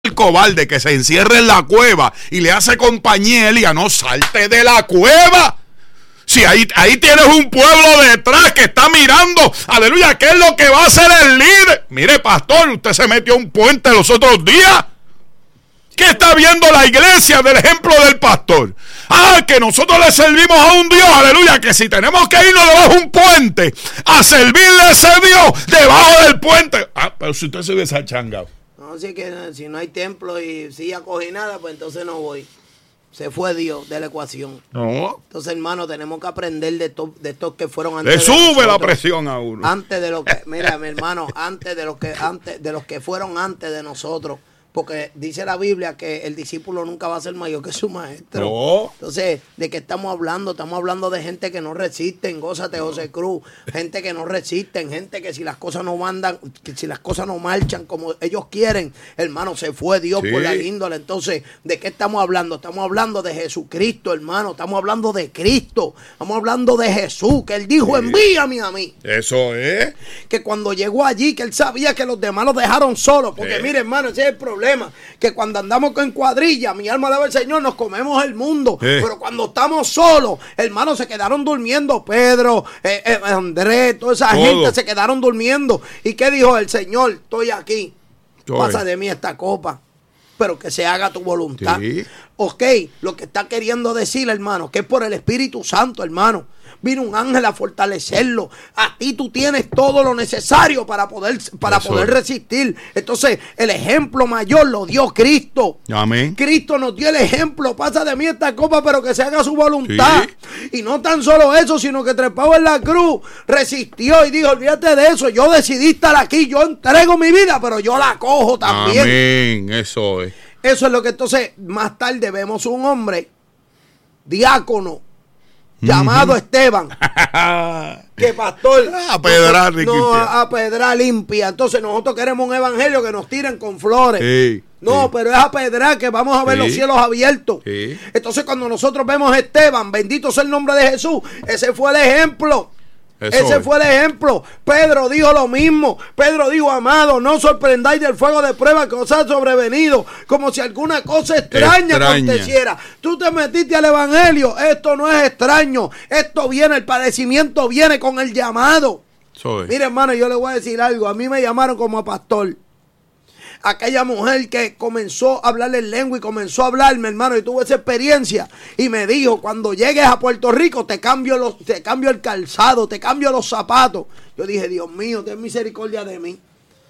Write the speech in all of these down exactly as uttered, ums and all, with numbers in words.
el cobarde que se encierra en la cueva y le hace compañía a Elías, no salte de la cueva. Si ahí, ahí tienes un pueblo detrás que está mirando, aleluya, ¿qué es lo que va a hacer el líder? Mire, pastor, usted se metió a un puente los otros días. ¿Qué está viendo la iglesia del ejemplo del pastor? Ah, que nosotros le servimos a un Dios, aleluya, que si tenemos que irnos debajo de un puente a servirle a ese Dios debajo del puente. Ah, pero si usted se hubiese achangado. No, si, que, si no hay templo y si acoginada, pues entonces no voy. Se fue Dios de la ecuación. No. Entonces, hermano, tenemos que aprender de, to, de estos que fueron antes. Le de sube nosotros, la presión a uno. Antes de lo que, mira, mi hermano, antes de los que, antes de los que fueron antes de nosotros. Porque dice la Biblia que el discípulo nunca va a ser mayor que su maestro. No. Entonces, ¿de qué estamos hablando? Estamos hablando de gente que no resisten, gózate, no. José Cruz, gente que no resisten, gente que si las cosas no mandan, que si las cosas no marchan como ellos quieren, hermano, se fue Dios sí. por la índole. Entonces, ¿de qué estamos hablando? Estamos hablando de Jesucristo, hermano, estamos hablando de Cristo, estamos hablando de Jesús, que Él dijo, sí. envíame a mí. Eso es. Que cuando llegó allí, que Él sabía que los demás los dejaron solos, porque sí. mire, hermano, ese es el problema. Que cuando andamos con cuadrilla, mi alma alaba al Señor, nos comemos el mundo. Eh. Pero cuando estamos solos, hermanos, se quedaron durmiendo. Pedro, eh, eh, Andrés, toda esa Todo. gente se quedaron durmiendo. ¿Y qué dijo el Señor? Estoy aquí. Estoy. Pasa de mí esta copa, pero que se haga tu voluntad. Sí. Ok, lo que está queriendo decir, hermano, que es por el Espíritu Santo, hermano. Vino un ángel a fortalecerlo. A ti tú tienes todo lo necesario para poder, para poder resistir. Entonces, el ejemplo mayor lo dio Cristo. Amén. Cristo nos dio el ejemplo. Pasa de mí esta copa, pero que se haga su voluntad. Sí. Y no tan solo eso, sino que trepado en la cruz, resistió y dijo, olvídate de eso. Yo decidí estar aquí. Yo entrego mi vida, pero yo la cojo también. Amén. Eso es. Eso es lo que entonces más tarde vemos un hombre, diácono, llamado uh-huh. Esteban, que pastor a pedrar no, no a pedrar limpia. Entonces nosotros queremos un evangelio que nos tiren con flores. Sí, no, sí. pero es a pedrar que vamos a ver sí. los cielos abiertos. Sí. Entonces cuando nosotros vemos a Esteban, bendito sea el nombre de Jesús, ese fue el ejemplo. Eso Ese es. fue el ejemplo. Pedro dijo lo mismo. Pedro dijo, amado, no sorprendáis del fuego de prueba que os ha sobrevenido, como si alguna cosa extraña, extraña aconteciera. Tú te metiste al evangelio. Esto no es extraño. Esto viene, el padecimiento viene con el llamado. Soy. Mire, hermano, yo le voy a decir algo. A mí me llamaron como pastor. Aquella mujer que comenzó a hablarle en lengua y comenzó a hablarme, hermano, y tuvo esa experiencia y me dijo, cuando llegues a Puerto Rico te cambio los, te cambio el calzado, te cambio los zapatos. Yo dije, Dios mío, ten misericordia de mí.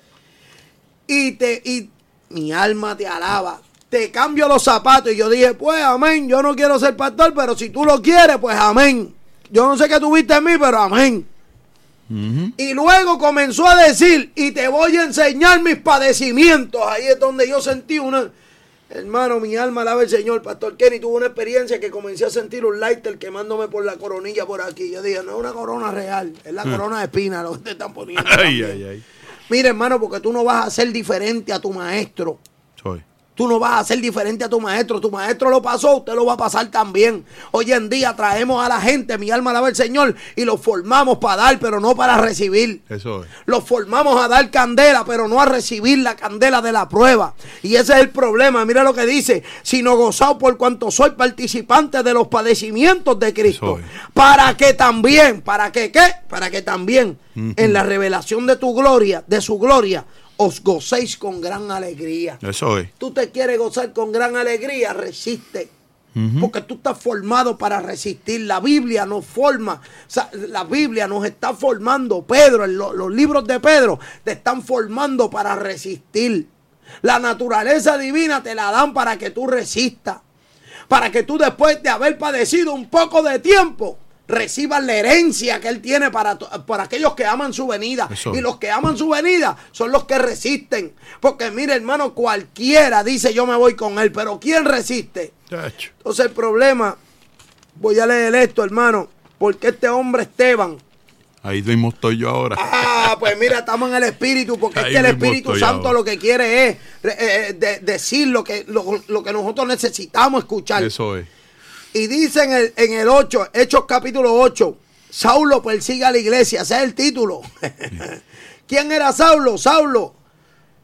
Y te, y mi alma te alaba. Te cambio los zapatos. Y yo dije, pues amén, yo no quiero ser pastor, pero si tú lo quieres, pues amén. Yo no sé qué tuviste en mí, pero amén. Uh-huh. Y luego comenzó a decir, y te voy a enseñar mis padecimientos. Ahí es donde yo sentí una, hermano, mi alma alaba al Señor. Pastor Kenny tuvo una experiencia que comencé a sentir un lighter quemándome por la coronilla por aquí. Yo dije, no es una corona real, es la uh-huh. corona de espina lo que te están poniendo. Ay, ay, ay. Mira, hermano, porque tú no vas a ser diferente a tu maestro. Soy. Tú no vas a ser diferente a tu maestro. Tu maestro lo pasó, usted lo va a pasar también. Hoy en día traemos a la gente, mi alma alaba al Señor, y los formamos para dar, pero no para recibir. Eso es. Los formamos a dar candela, pero no a recibir la candela de la prueba. Y ese es el problema. Mira lo que dice, sino gozado por cuanto soy participante de los padecimientos de Cristo. Para que también, ¿para que qué? Para que también uh-huh. en la revelación de tu gloria, de su gloria, os gocéis con gran alegría. Eso es. Tú te quieres gozar con gran alegría, resiste. Uh-huh. Porque tú estás formado para resistir. La Biblia nos forma. O sea, la Biblia nos está formando. Pedro, lo, los libros de Pedro te están formando para resistir. La naturaleza divina te la dan para que tú resistas. Para que tú después de haber padecido un poco de tiempo, reciban la herencia que Él tiene para, para aquellos que aman su venida. Eso. Y los que aman su venida son los que resisten. Porque mire, hermano, cualquiera dice yo me voy con Él, pero ¿quién resiste? Tacho. Entonces el problema, voy a leer esto, hermano, porque este hombre Esteban, ahí mismo estoy yo ahora. Ah, pues mira, estamos en el Espíritu, porque ahí es que el Espíritu Santo ahora lo que quiere es eh, de, decir lo que, lo, lo que nosotros necesitamos escuchar. Eso es. Y dice en el, en el ocho, Hechos capítulo ocho, Saulo persigue a la iglesia, ese es el título. ¿Quién era Saulo? Saulo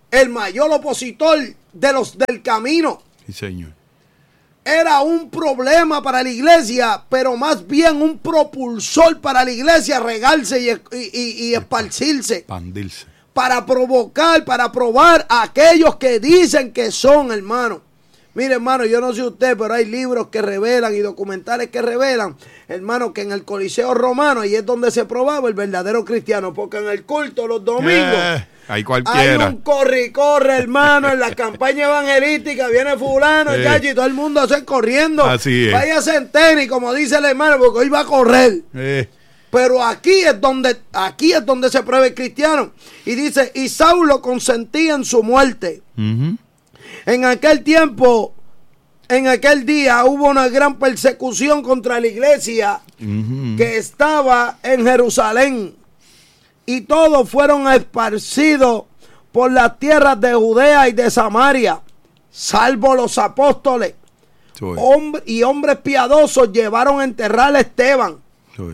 el mayor opositor de los del camino. Sí, señor. Era un problema para la iglesia, pero más bien un propulsor para la iglesia regarse y, y, y esparcirse. Expandirse. Para provocar, para probar a aquellos que dicen que son, hermano. Mire, hermano, yo no sé usted, pero hay libros que revelan y documentales que revelan, hermano, que en el Coliseo Romano ahí es donde se probaba el verdadero cristiano, porque en el culto los domingos Eh, hay cualquiera. hay un corre y corre, hermano, en la campaña evangelística viene fulano, Eh. chachi, y todo el mundo hace corriendo. Así es. Váyase en tenis, como dice el hermano, porque hoy va a correr. Eh, Pero aquí es donde, aquí es donde se prueba el cristiano. Y dice, y Saulo consentía en su muerte. uh-huh. En aquel tiempo, en aquel día, hubo una gran persecución contra la iglesia Uh-huh. que estaba en Jerusalén. Y todos fueron esparcidos por las tierras de Judea y de Samaria, salvo los apóstoles. Soy, Hombre, y hombres piadosos llevaron a enterrar a Esteban. soy.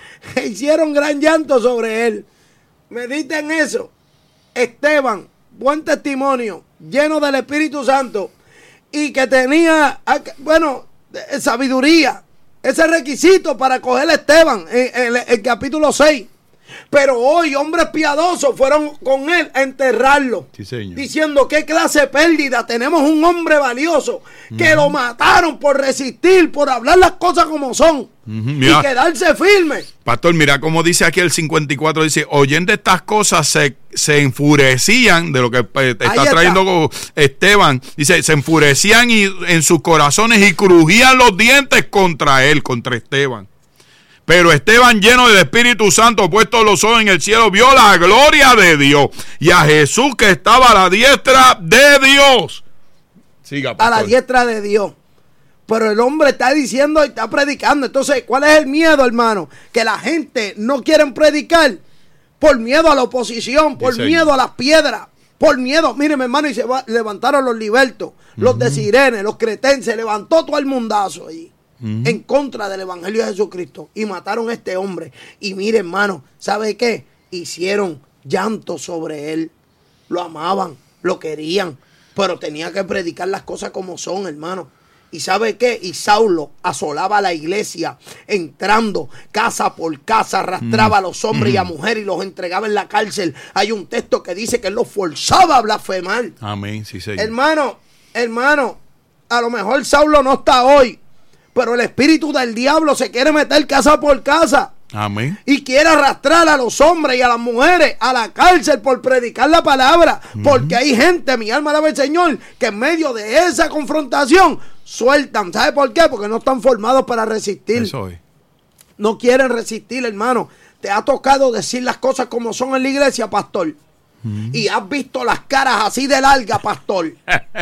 E hicieron gran llanto sobre él. Mediten eso. Esteban, buen testimonio, lleno del Espíritu Santo y que tenía, bueno, sabiduría. Ese requisito para coger a Esteban en, en el capítulo seis. Pero hoy hombres piadosos fueron con él a enterrarlo. Sí, señor. Diciendo qué clase de pérdida. Tenemos un hombre valioso que uh-huh. lo mataron por resistir, por hablar las cosas como son. Uh-huh. Y quedarse firme. Pastor, mira cómo dice aquí el cincuenta y cuatro, dice, oyendo estas cosas se, se enfurecían de lo que eh, está, está trayendo Esteban. Dice, se enfurecían y, en sus corazones y crujían los dientes contra él, contra Esteban. Pero Esteban, lleno del Espíritu Santo, puesto los ojos en el cielo, vio la gloria de Dios y a Jesús que estaba a la diestra de Dios. Siga, pastor. A la diestra de Dios. Pero el hombre está diciendo y está predicando. Entonces, ¿cuál es el miedo, hermano? Que la gente no quiere predicar por miedo a la oposición, por sí, miedo a las piedras, por miedo. Miren, hermano, y se va, levantaron los libertos, uh-huh. los de Sirene, los cretenses, levantó todo el mundazo allí. Uh-huh. En contra del evangelio de Jesucristo y mataron a este hombre. Y mire, hermano, ¿sabe qué? Hicieron llanto sobre él. Lo amaban, lo querían, pero tenía que predicar las cosas como son, hermano. ¿Y sabe qué? Y Saulo asolaba a la iglesia, entrando casa por casa, arrastraba uh-huh. a los hombres uh-huh. y a mujeres y los entregaba en la cárcel. Hay un texto que dice que él los forzaba a blasfemar. Amén, sí, señor. Hermano, hermano, a lo mejor Saulo no está hoy, pero el espíritu del diablo se quiere meter casa por casa. Amén. Y quiere arrastrar a los hombres y a las mujeres a la cárcel por predicar la palabra. Uh-huh. Porque hay gente, mi alma alaba al Señor, que en medio de esa confrontación sueltan. ¿Sabe por qué? Porque no están formados para resistir. Eso es. No quieren resistir, hermano. Te ha tocado decir las cosas como son en la iglesia, pastor. Uh-huh. Y has visto las caras así de largas, pastor.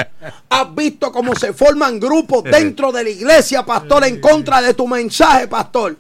Has visto cómo se forman grupos dentro de la iglesia, pastor, en contra de tu mensaje, pastor.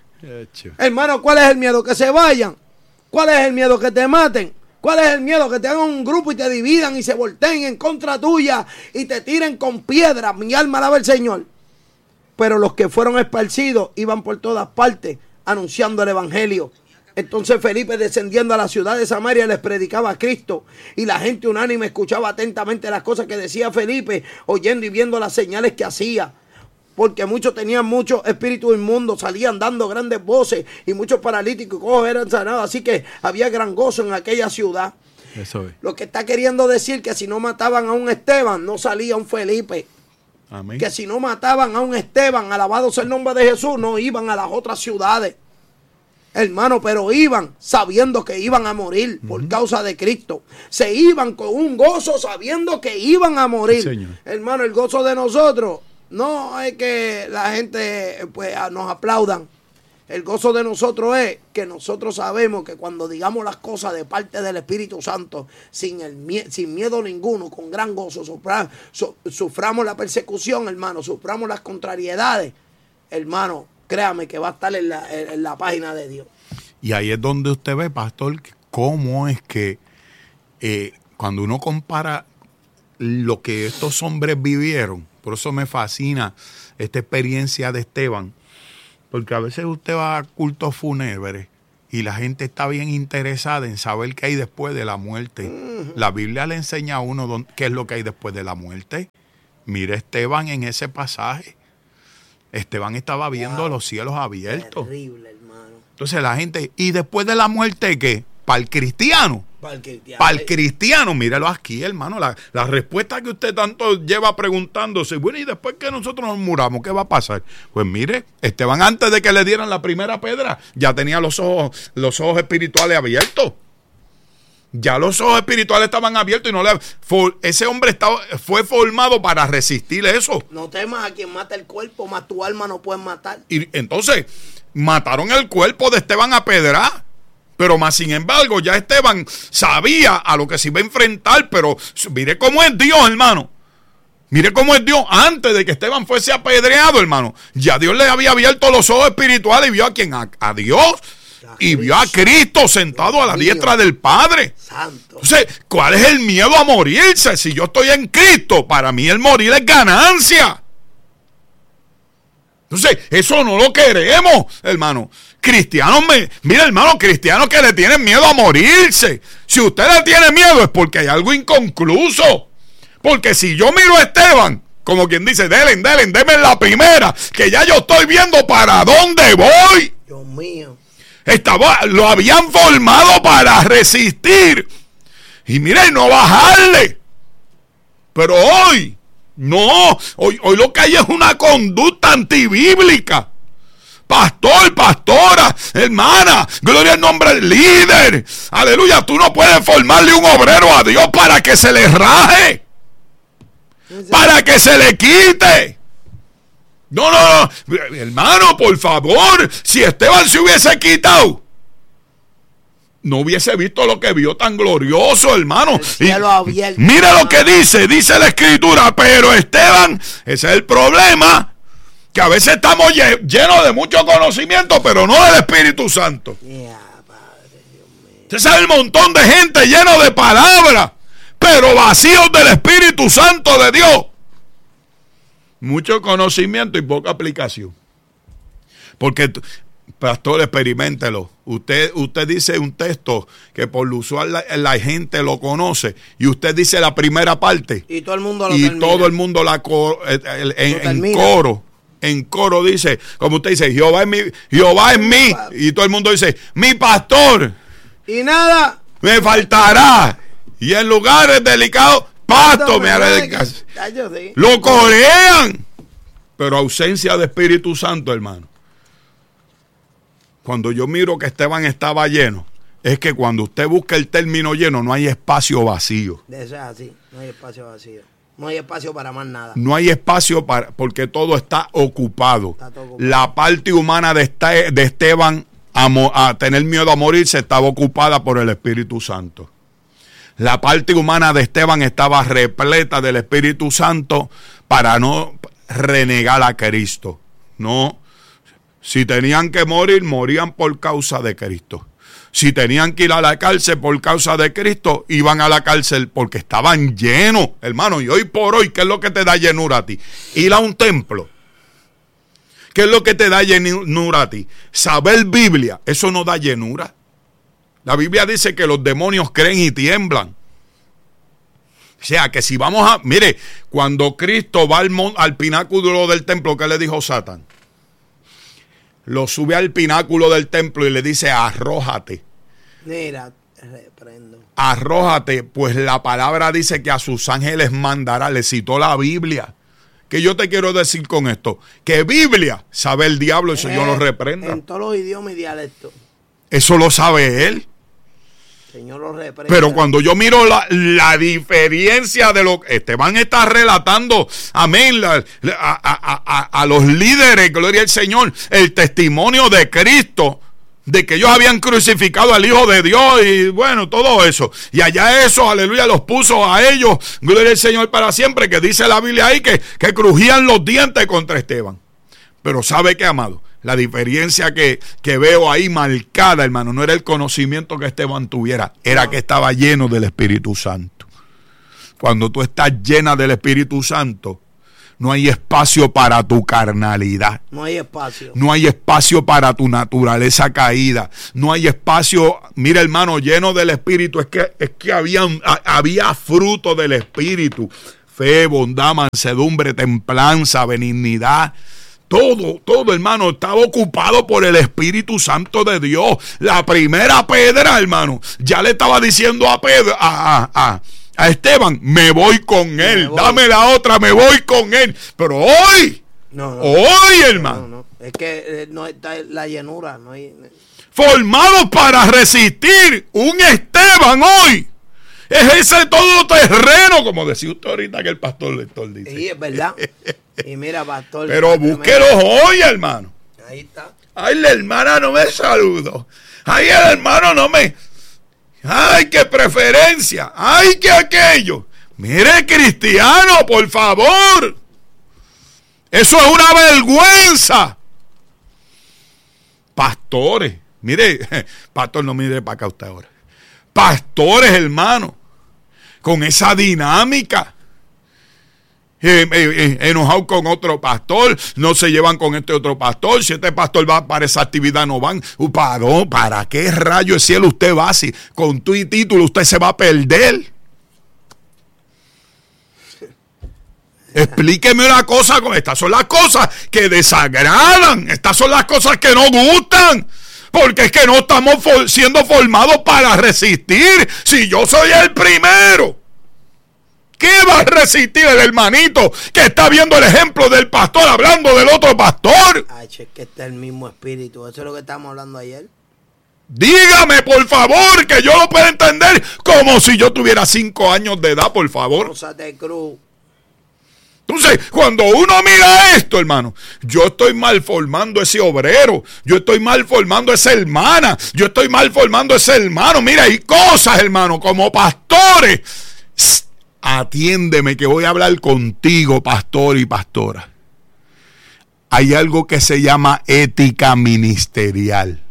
Hermano, ¿cuál es el miedo? Que se vayan. ¿Cuál es el miedo? Que te maten. ¿Cuál es el miedo? Que te hagan un grupo y te dividan y se volteen en contra tuya y te tiren con piedras. Mi alma alaba al Señor. Pero los que fueron esparcidos iban por todas partes anunciando el evangelio. Entonces Felipe, descendiendo a la ciudad de Samaria, les predicaba a Cristo y la gente unánime escuchaba atentamente las cosas que decía Felipe, oyendo y viendo las señales que hacía. Porque muchos tenían muchos espíritus inmundos, salían dando grandes voces y muchos paralíticos y cojos eran sanados. Así que había gran gozo en aquella ciudad. Eso es. Lo que está queriendo decir que si no mataban a un Esteban, no salía un Felipe. Amén. Que si no mataban a un Esteban, alabado sea el nombre de Jesús, no iban a las otras ciudades. Hermano, pero iban sabiendo que iban a morir por uh-huh. causa de Cristo. Se iban con un gozo sabiendo que iban a morir. Sí, hermano, el gozo de nosotros no es que la gente pues nos aplaudan. El gozo de nosotros es que nosotros sabemos que cuando digamos las cosas de parte del Espíritu Santo, sin, el mie- sin miedo ninguno, con gran gozo, sufra- su- suframos la persecución, hermano, suframos las contrariedades, hermano, créame que va a estar en la, en la página de Dios. Y ahí es donde usted ve, pastor, cómo es que eh, cuando uno compara lo que estos hombres vivieron, por eso me fascina esta experiencia de Esteban, porque a veces usted va a cultos fúnebres Y la gente está bien interesada en saber qué hay después de la muerte. Uh-huh. La Biblia le enseña a uno dónde, qué es lo que hay después de la muerte. Mire Esteban en ese pasaje. Esteban estaba viendo wow. los cielos abiertos. Terrible, hermano. Entonces la gente, ¿y después de la muerte qué? Para el cristiano. Para el cristiano. Para el cristiano, míralo aquí, hermano. La, la respuesta que usted tanto lleva preguntándose, bueno, ¿y después que nosotros nos muramos, qué va a pasar? Pues mire, Esteban antes de que le dieran la primera pedra, ya tenía los ojos, los ojos espirituales abiertos. Ya los ojos espirituales estaban abiertos y no le, for, ese hombre estaba, fue formado para resistir eso. No temas a quien mata el cuerpo, más tu alma no puedes matar. Y entonces, mataron el cuerpo de Esteban a pedra. Pero más sin embargo, ya Esteban sabía a lo que se iba a enfrentar. Pero mire cómo es Dios, hermano. Mire cómo es Dios. Antes de que Esteban fuese apedreado, hermano, ya Dios le había abierto los ojos espirituales y vio a quién, a, a Dios. Y vio a Cristo sentado a la diestra del Padre. Santo. Entonces, ¿cuál es el miedo a morirse? Si yo estoy en Cristo, para mí el morir es ganancia. Entonces, eso no lo queremos, hermano. Cristianos, me, mira, hermano, cristianos que le tienen miedo a morirse. Si usted le tiene miedo es porque hay algo inconcluso. Porque si yo miro a Esteban, como quien dice, delen, delen, denme la primera, que ya yo estoy viendo para dónde voy. Dios mío. Estaba, lo habían formado para resistir. Y mire, no bajarle. Pero hoy, no, hoy, hoy lo que hay es una conducta antibíblica. Pastor, pastora, hermana, gloria al nombre del líder. Aleluya, tú no puedes formarle un obrero a Dios para que se le raje. Para que se le quite. No, no, no, hermano, por favor, si Esteban se hubiese quitado, no hubiese visto lo que vio tan glorioso, hermano. El cielo y, abierto, mira hermano. Lo que dice, dice la Escritura, pero Esteban, ese es el problema, que a veces estamos llenos de mucho conocimiento, pero no del Espíritu Santo. Yeah, Padre, Dios mío. Usted sabe el montón de gente lleno de palabras, pero vacíos del Espíritu Santo de Dios. Mucho conocimiento y poca aplicación. Porque, pastor, experiméntelo. Usted, usted dice un texto que por lo usual la, la gente lo conoce y usted dice la primera parte. Y todo el mundo lo Y termina. todo el mundo la co, en, en, en coro. En coro dice, como usted dice, Jehová es mi, Jehová es mí. Y todo el mundo dice, mi pastor. Y nada me faltará. Y en lugares delicados, pasto me haré de casa. Lo corean. Pero ausencia de Espíritu Santo, hermano. Cuando yo miro que Esteban estaba lleno, es que cuando usted busca el término lleno, no hay espacio vacío. Eso es así, no hay espacio vacío. No hay espacio para más nada. No hay espacio para, porque todo está ocupado. Está todo ocupado. La parte humana de, este, de Esteban a, mo, a tener miedo a morirse estaba ocupada por el Espíritu Santo. La parte humana de Esteban estaba repleta del Espíritu Santo para no renegar a Cristo. No. Si tenían que morir, morían por causa de Cristo. Si tenían que ir a la cárcel por causa de Cristo, iban a la cárcel porque estaban llenos, hermano. Y hoy por hoy, ¿qué es lo que te da llenura a ti? Ir a un templo. ¿Qué es lo que te da llenura a ti? Saber Biblia, eso no da llenura. La Biblia dice que los demonios creen y tiemblan. O sea, que si vamos a... Mire, cuando Cristo va al, al pináculo del templo, ¿qué le dijo Satán? Lo sube al pináculo del templo y le dice, arrójate. Mira, reprendo. Arrójate, pues la palabra dice que a sus ángeles mandará. Le citó la Biblia. ¿Qué yo te quiero decir con esto? Que Biblia sabe el diablo, eso eh, yo lo reprenda. En todos los idiomas y dialectos. Eso lo sabe él. Señor lo reprenda. Pero cuando yo miro la, la diferencia de lo que Esteban está relatando, amén, la, a, a, a, a los líderes, gloria al Señor, el testimonio de Cristo, de que ellos habían crucificado al Hijo de Dios y bueno, todo eso. Y allá eso, aleluya, los puso a ellos, gloria al Señor para siempre, que dice la Biblia ahí que, que crujían los dientes contra Esteban. Pero ¿sabe qué, amado? La diferencia que, que veo ahí marcada, hermano, no era el conocimiento que Esteban tuviera, era no. que estaba lleno del Espíritu Santo. Cuando tú estás llena del Espíritu Santo, No hay espacio para tu carnalidad. No hay espacio. No hay espacio para tu naturaleza caída. No hay espacio, mira hermano, lleno del Espíritu. Es que, es que había, había fruto del Espíritu. Fe, bondad, mansedumbre, templanza, benignidad. Todo, todo, hermano, estaba ocupado por el Espíritu Santo de Dios. La primera pedra, hermano, ya le estaba diciendo a Pedro, a, a, a, a Esteban, me voy con él. Voy. Dame la otra, me voy con él. Pero hoy, no, no, hoy, hermano. No, no, es que eh, no está la llenura. No hay... Formados para resistir un Esteban hoy. Es ese todoterreno, como decía usted ahorita que el pastor lector dice. Sí, es verdad. Y mira, pastor. Pero búsquelos hoy, hermano. Ahí está. Ay, la hermana no me saludó. Ay, el hermano no me... Ay, qué preferencia. Ay, qué aquello. Mire, cristiano, por favor. Eso es una vergüenza. Pastores. Mire, pastor, no mire para acá usted ahora. Pastores, hermano. Con esa dinámica. Eh, eh, eh, enojados con otro pastor, no se llevan con este otro pastor. Si este pastor va para esa actividad, no van. Uh, ¿para, ¿Para qué rayo de cielo usted va así? Con tu y título usted se va a perder. Explíqueme una cosa. Estas son las cosas que desagradan. Estas son las cosas que no gustan. Porque es que no estamos for- siendo formados para resistir. Si yo soy el primero, ¿qué va a resistir el hermanito que está viendo el ejemplo del pastor hablando del otro pastor? Ay, es que está el mismo espíritu. Eso es lo que estábamos hablando ayer. Dígame, por favor, que yo lo pueda entender como si yo tuviera cinco años de edad, por favor. Rosa de Cruz. Entonces, cuando uno mira esto, hermano, yo estoy mal formando ese obrero, yo estoy mal formando esa hermana, yo estoy mal formando ese hermano. Mira, hay cosas, hermano, como pastores. Atiéndeme que voy a hablar contigo, pastor y pastora. Hay algo que se llama ética ministerial.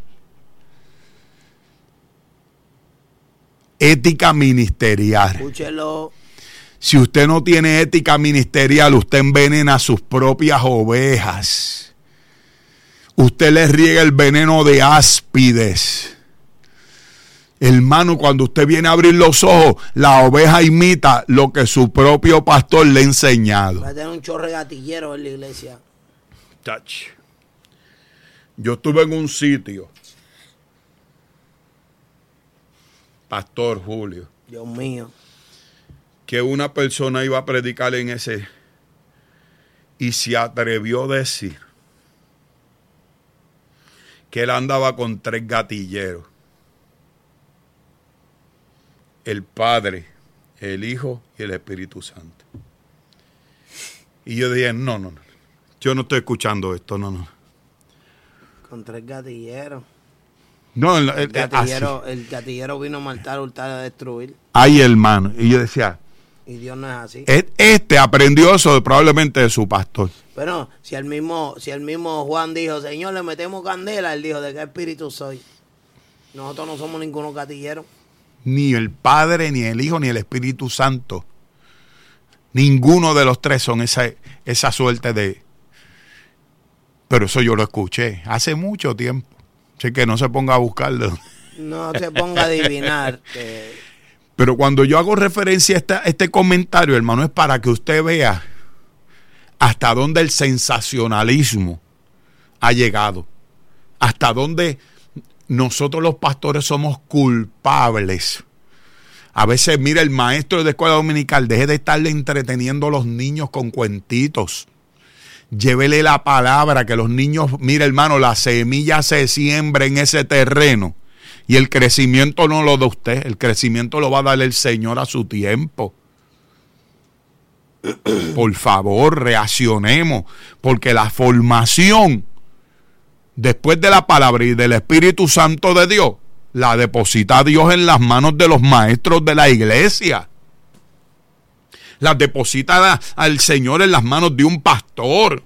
Ética ministerial. Escúchelo. Si usted no tiene ética ministerial, usted envenena a sus propias ovejas. Usted les riega el veneno de áspides. Hermano, cuando usted viene a abrir los ojos, la oveja imita lo que su propio pastor le ha enseñado. Va a tener un chorro de gatillero en la iglesia. Touch. Yo estuve en un sitio, Pastor Julio, Dios mío, que una persona iba a predicar en ese y se atrevió a decir que él andaba con tres gatilleros: el Padre, el Hijo y el Espíritu Santo. Y yo dije, no, no, no, yo no estoy escuchando esto, no, no. Con tres gatilleros. No, el, el, el, gatillero, el gatillero vino a matar, hurtar, a destruir. Ay, hermano. Y yo decía, y Dios no es así. Este aprendió eso de, probablemente de su pastor. Bueno, si el mismo, si el mismo Juan dijo, Señor, le metemos candela, él dijo, ¿de qué espíritu soy? Nosotros no somos ninguno gatillero. Ni el Padre, ni el Hijo, ni el Espíritu Santo. Ninguno de los tres son esa, esa suerte de... Pero eso yo lo escuché hace mucho tiempo. Así que no se ponga a buscarlo. No se ponga a adivinar. Que... Pero cuando yo hago referencia a esta, este comentario, hermano, es para que usted vea hasta dónde el sensacionalismo ha llegado. Hasta dónde nosotros los pastores somos culpables. A veces, mira, el maestro de escuela dominical, deje de estarle entreteniendo a los niños con cuentitos. Llévele la palabra, que los niños, mira hermano, la semilla se siembra en ese terreno y el crecimiento no lo da usted, el crecimiento lo va a dar el Señor a su tiempo. Por favor, reaccionemos, porque la formación después de la palabra y del Espíritu Santo de Dios la deposita Dios en las manos de los maestros de la iglesia. Las deposita al Señor en las manos de un pastor.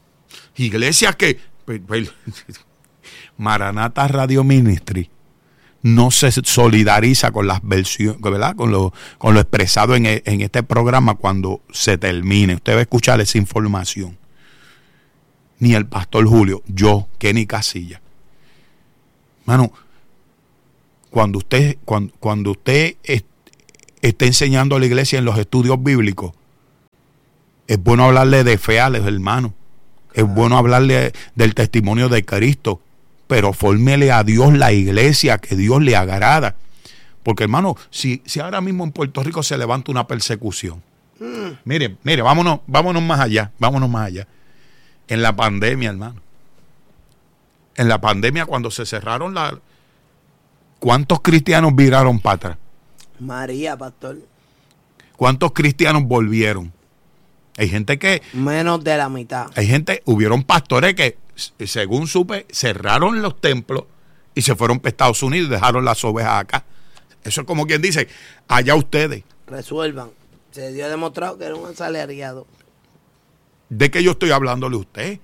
Iglesias que... Maranata Radio Ministry no se solidariza con las versiones, ¿verdad? Con lo, con lo expresado en, en este programa cuando se termine. Usted va a escuchar esa información. Ni el pastor Julio, yo, Kenny Casilla. Mano, cuando usted, cuando, cuando usted es, esté enseñando a la iglesia en los estudios bíblicos, es bueno hablarle de fe a los hermanos. Es bueno hablarle del testimonio de Cristo, pero fórmele a Dios la iglesia que Dios le agrada. Porque, hermano, si, si ahora mismo en Puerto Rico se levanta una persecución, mm. mire, mire, vámonos, vámonos más allá, vámonos más allá. En la pandemia, hermano. En la pandemia, cuando se cerraron la... ¿Cuántos cristianos viraron para atrás? María, pastor. ¿Cuántos cristianos volvieron? Hay gente que... Menos de la mitad. Hay gente, hubieron pastores que, según supe, cerraron los templos y se fueron para Estados Unidos y dejaron las ovejas acá. Eso es como quien dice, allá ustedes. Resuelvan. Se dio demostrado que era un asalariado. ¿De qué yo estoy hablándole a usted?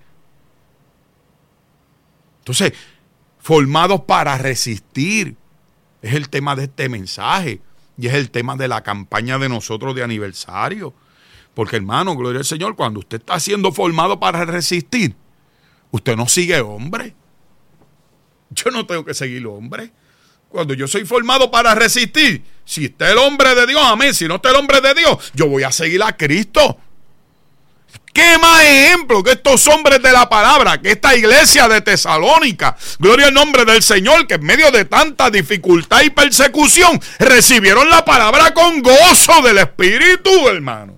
Entonces, formados para resistir, es el tema de este mensaje y es el tema de la campaña de nosotros de aniversario. Porque, hermano, gloria al Señor, cuando usted está siendo formado para resistir, usted no sigue hombre. Yo no tengo que seguir hombre. Cuando yo soy formado para resistir, si está el hombre de Dios, amén. Si no está el hombre de Dios, yo voy a seguir a Cristo. ¿Qué más ejemplo que estos hombres de la palabra, que esta iglesia de Tesalónica, gloria al nombre del Señor, que en medio de tanta dificultad y persecución, recibieron la palabra con gozo del Espíritu, hermano?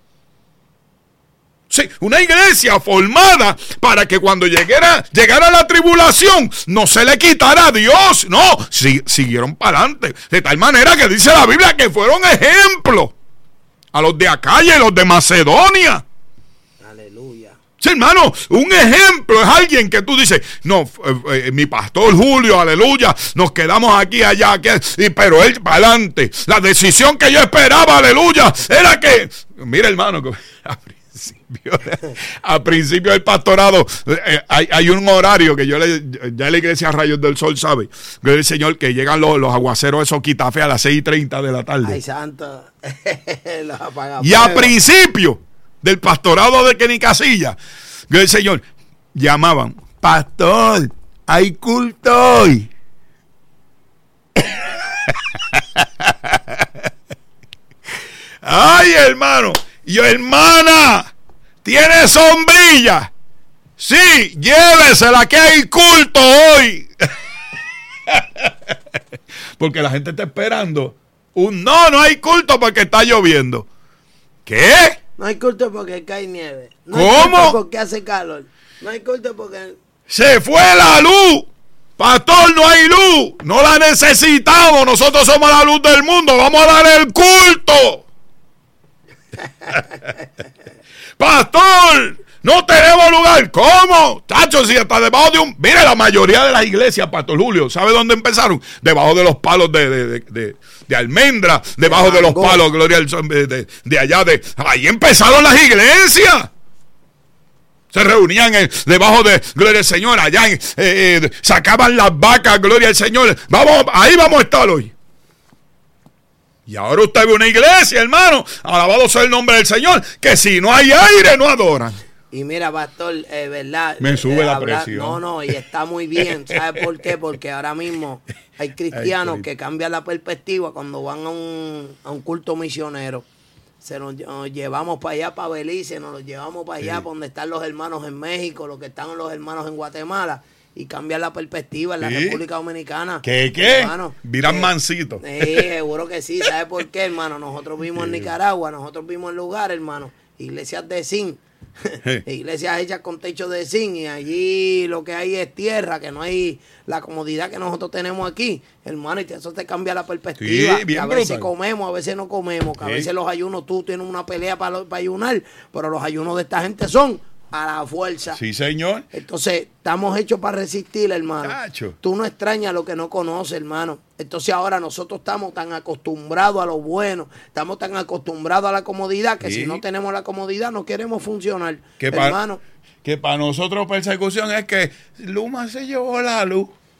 Sí, una iglesia formada para que cuando llegara, llegara la tribulación no se le quitara a Dios. No, si, siguieron para adelante. De tal manera que dice la Biblia que fueron ejemplos a los de Acaya y los de Macedonia. Aleluya. Sí, hermano, un ejemplo es alguien que tú dices, no, eh, eh, mi pastor Julio, aleluya, nos quedamos aquí, allá, aquí, y, pero él para adelante. La decisión que yo esperaba, aleluya, era que, mira, hermano, que a principio del pastorado eh, hay, hay un horario que yo le, ya la iglesia Rayos del Sol sabe, que el Señor, que llegan los, los aguaceros esos quitafes a las seis y treinta de la tarde. Ay, santo. Los y a principio del pastorado de Kenny Casilla, que el Señor llamaban, pastor, hay culto hoy. Ay, hermano. Y yo, hermana, ¿tiene sombrilla? Sí, llévesela que hay culto hoy. Porque la gente está esperando un no, no hay culto porque está lloviendo. ¿Qué? No hay culto porque cae nieve. No ¿Cómo? Hay culto porque hace calor. No hay culto porque... Se fue la luz. Pastor, no hay luz. No la necesitamos. Nosotros somos la luz del mundo. Vamos a dar el culto. Pastor, no tenemos lugar. ¿Cómo? Chacho, si está debajo de un... Mire, la mayoría de las iglesias, Pastor Julio, ¿sabe dónde empezaron? Debajo de los palos de, de, de, de, de almendra, debajo de, de los palos, gloria al Señor, de, de, de allá de... Ahí empezaron las iglesias. Se reunían en, debajo de, gloria al Señor, allá en, eh, eh, sacaban las vacas, gloria al Señor. Vamos, ahí vamos a estar hoy. Y ahora usted ve una iglesia, hermano, alabado sea el nombre del Señor, que si no hay aire no adoran. Y mira, pastor, eh, ¿verdad? Me sube eh, la habla, presión. No, no, y está muy bien. ¿Sabe por qué? Porque ahora mismo hay cristianos que cambian la perspectiva cuando van a un, a un culto misionero. Se nos, nos llevamos para allá, para Belice, nos los llevamos para allá, sí, para donde están los hermanos en México, los que están los hermanos en Guatemala. Y cambian la perspectiva en la ¿Sí? República Dominicana. ¿Qué, qué? Hermano, Viran eh, mansito. Sí, seguro que sí. ¿Sabe por qué, hermano? Nosotros vimos sí. en Nicaragua, nosotros vimos en lugares, hermano, iglesias de zinc. Sí. Iglesias hechas con techo de zinc. Y allí lo que hay es tierra, que no hay la comodidad que nosotros tenemos aquí. Hermano, y eso te cambia la perspectiva. Sí, bien a veces brutal. Comemos, a veces no comemos. Que sí. A veces los ayunos, tú tienes una pelea para, para ayunar, pero los ayunos de esta gente son... a la fuerza. Sí, señor. Entonces, estamos hechos para resistir, hermano. Cacho. Tú no extrañas lo que no conoces, hermano. Entonces, ahora nosotros estamos tan acostumbrados a lo bueno, estamos tan acostumbrados a la comodidad, que sí. si no tenemos la comodidad, no queremos funcionar. Que hermano. Pa, que para nosotros persecución es que Luma se llevó la luz.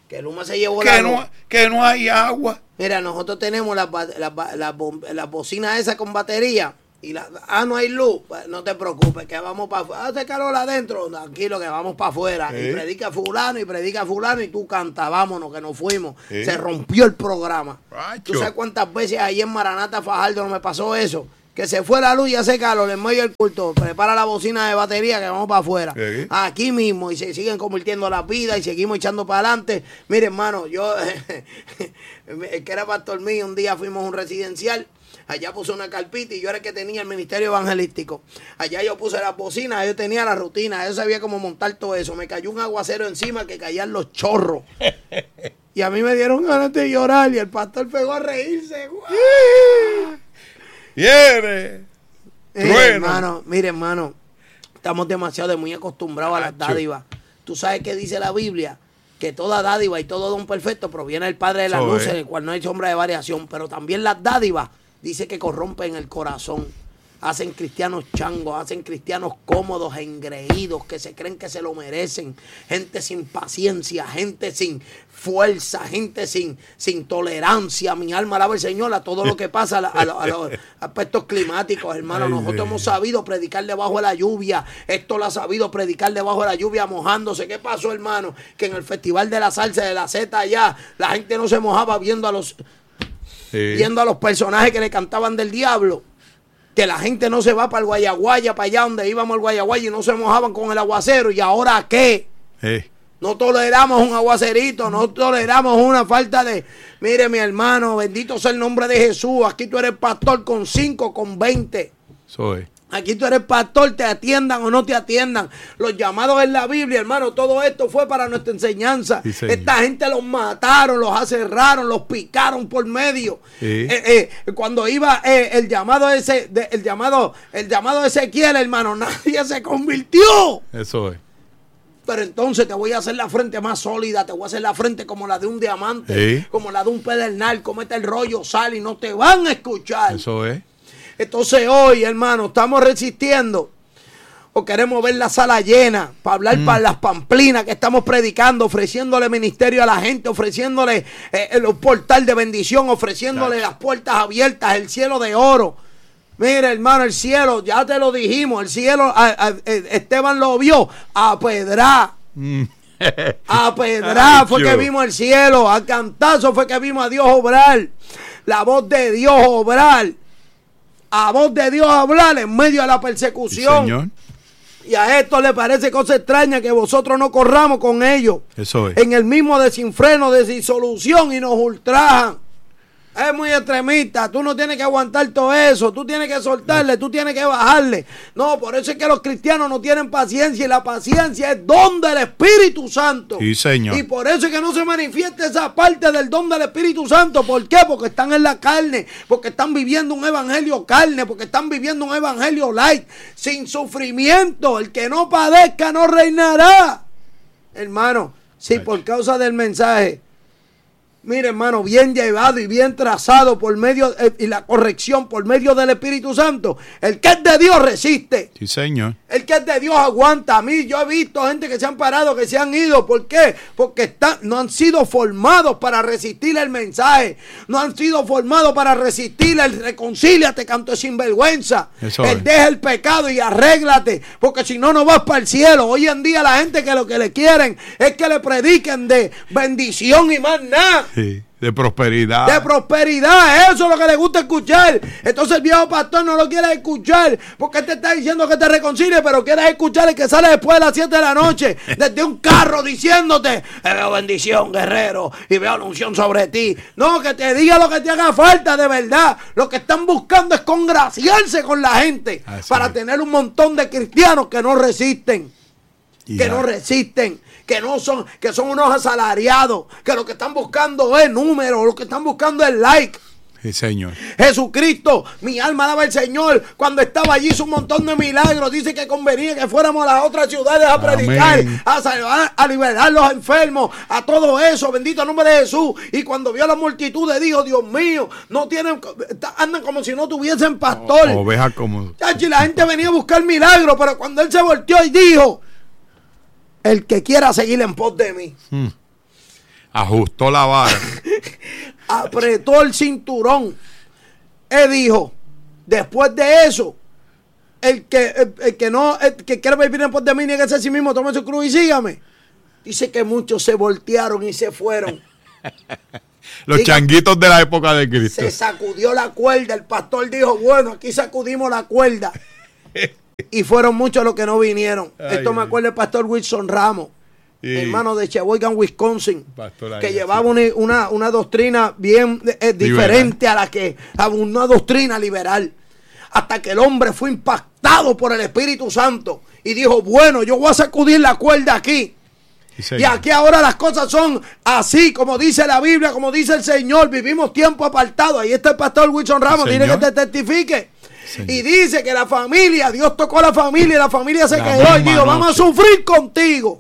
Que Luma se llevó que la no, luz. que no hay agua. Mira, nosotros tenemos las la, la, la, la bocinas esas con batería. Y la, ah, no hay luz. Pues no te preocupes, que vamos para afuera. Hace calor adentro. Tranquilo, que vamos para afuera. ¿Sí? Y predica fulano, y predica fulano, y tú canta, vámonos, que nos fuimos. ¿Sí? Se rompió el programa. Racho. ¿Tú sabes cuántas veces ahí en Maranata Fajardo no me pasó eso? Que se fue la luz y hace calor en medio del culto. Prepara la bocina de batería que vamos para afuera. ¿Sí? Aquí mismo. Y se siguen convirtiendo las vidas y seguimos echando para adelante. Mire, hermano, yo, el que era pastor mío, un día fuimos a un residencial. Allá puse una carpita y yo era el que tenía el ministerio evangelístico. Allá yo puse las bocinas, yo tenía la rutina, yo sabía cómo montar todo eso. Me cayó un aguacero encima que caían los chorros. Y a mí me dieron ganas de llorar y el pastor pegó a reírse. ¡Viene! Mire, hermano, mire, hermano, estamos demasiado de muy acostumbrados a las dádivas. ¿Tú sabes qué dice la Biblia? Que toda dádiva y todo don perfecto proviene del Padre de la luz, en el cual no hay sombra de variación. Pero también las dádivas dice que corrompen el corazón. Hacen cristianos changos, hacen cristianos cómodos, engreídos, que se creen que se lo merecen. Gente sin paciencia, gente sin fuerza, gente sin, sin tolerancia. Mi alma alaba al Señor a todo lo que pasa, a, a, a los aspectos climáticos, hermano. Nosotros hemos sabido predicar debajo de la lluvia. Esto lo ha sabido predicar debajo de la lluvia mojándose. ¿Qué pasó, hermano? Que en el Festival de la Salsa de la Z allá, la gente no se mojaba viendo a los, sí. viendo a los personajes que le cantaban del diablo. Que la gente no se va para el Guayaguaya, para allá donde íbamos al Guayaguaya y no se mojaban con el aguacero. ¿Y ahora qué? Sí. No toleramos un aguacerito, no toleramos una falta de... Mire, mi hermano, bendito sea el nombre de Jesús. Aquí tú eres pastor con cinco, con veinte. Soy. Aquí tú eres pastor, te atiendan o no te atiendan. Los llamados en la Biblia, hermano, todo esto fue para nuestra enseñanza. Sí, esta gente los mataron, los aserraron, los picaron por medio. Sí. Eh, eh, cuando iba eh, el llamado ese, de, el llamado, el llamado de Ezequiel, hermano, nadie se convirtió. Eso es. Pero entonces te voy a hacer la frente más sólida, te voy a hacer la frente como la de un diamante, sí. como la de un pedernal, comete el rollo, sal y no te van a escuchar. Eso es. Entonces hoy, hermano, estamos resistiendo o queremos ver la sala llena para hablar mm. para las pamplinas que estamos predicando, ofreciéndole ministerio a la gente, ofreciéndole eh, el portal de bendición, ofreciéndole claro. las puertas abiertas, el cielo de oro. Mira, hermano, el cielo, ya te lo dijimos, el cielo, a, a, a, Esteban lo vio, a pedrar. Mm. A pedrar fue que vimos el cielo, a cantazo fue que vimos a Dios obrar, la voz de Dios obrar. A voz de Dios hablar en medio de la persecución. Sí, señor. Y a esto le parece cosa extraña que vosotros no corramos con ellos. Eso es. En el mismo desenfreno, de disolución y nos ultrajan. Es muy extremista, tú no tienes que aguantar todo eso, tú tienes que soltarle, tú tienes que bajarle. No, por eso es que los cristianos no tienen paciencia y la paciencia es don del Espíritu Santo. Sí, señor. Y por eso es que no se manifiesta esa parte del don del Espíritu Santo. ¿Por qué? Porque están en la carne, porque están viviendo un evangelio carne, porque están viviendo un evangelio light, sin sufrimiento. El que no padezca no reinará. Hermano, si por causa del mensaje, mire, hermano, bien llevado y bien trazado por medio eh, y la corrección por medio del Espíritu Santo, el que es de Dios resiste. Sí, señor. El que es de Dios aguanta. A mí yo he visto gente que se han parado, que se han ido. ¿Por qué? Porque están, no han sido formados para resistir el mensaje. No han sido formados para resistir el reconcíliate, canto de sinvergüenza. Eso el es. Deja el pecado y arréglate, porque si no, no vas para el cielo. Hoy en día la gente que lo que le quieren es que le prediquen de bendición y más nada. Sí, de prosperidad. De prosperidad, eso es lo que le gusta escuchar. Entonces el viejo pastor no lo quiere escuchar porque él te está diciendo que te reconcilie, pero quieres escuchar el que sale después de las siete de la noche desde un carro diciéndote: veo bendición, guerrero, y veo la unción sobre ti. No, que te diga lo que te haga falta de verdad. Lo que están buscando es congraciarse con la gente. Así para es. Tener un montón de cristianos que no resisten. Yeah. Que no resisten, que no son, que son unos asalariados, que lo que están buscando es número, lo que están buscando es like. Sí, señor. Jesucristo, mi alma alaba al Señor. Cuando estaba allí hizo un montón de milagros. Dice que convenía que fuéramos a las otras ciudades a predicar, a salvar, a liberar a los enfermos, a todo eso. Bendito el nombre de Jesús. Y cuando vio a la multitud dijo: Dios mío, no tienen, andan como si no tuviesen pastor. O, oveja como. Y la gente venía a buscar milagros, pero cuando él se volteó y dijo: el que quiera seguir en pos de mí. Hmm. Ajustó la vara. Apretó el cinturón. Él dijo, después de eso, el que, el, el que no, el que quiera vivir en pos de mí, nieguese a sí mismo, tome su cruz y sígame. Dice que muchos se voltearon y se fueron. Los Diga, changuitos de la época de Cristo. Se sacudió la cuerda. El pastor dijo, bueno, aquí sacudimos la cuerda. Y fueron muchos los que no vinieron. Ay, Esto ay. me acuerda el pastor Wilson Ramos, y hermano de Sheboygan, Wisconsin, pastor, que llevaba una, una, una doctrina bien eh, diferente a la que, a una doctrina liberal. Hasta que el hombre fue impactado por el Espíritu Santo y dijo, bueno, yo voy a sacudir la cuerda aquí. Sí, y aquí ahora las cosas son así, como dice la Biblia, como dice el Señor. Vivimos tiempo apartado. Ahí está el pastor Wilson Ramos, tiene que te testifique. Señor. Y dice que la familia, Dios tocó a la familia y la familia se la quedó y dijo, noche. vamos a sufrir contigo.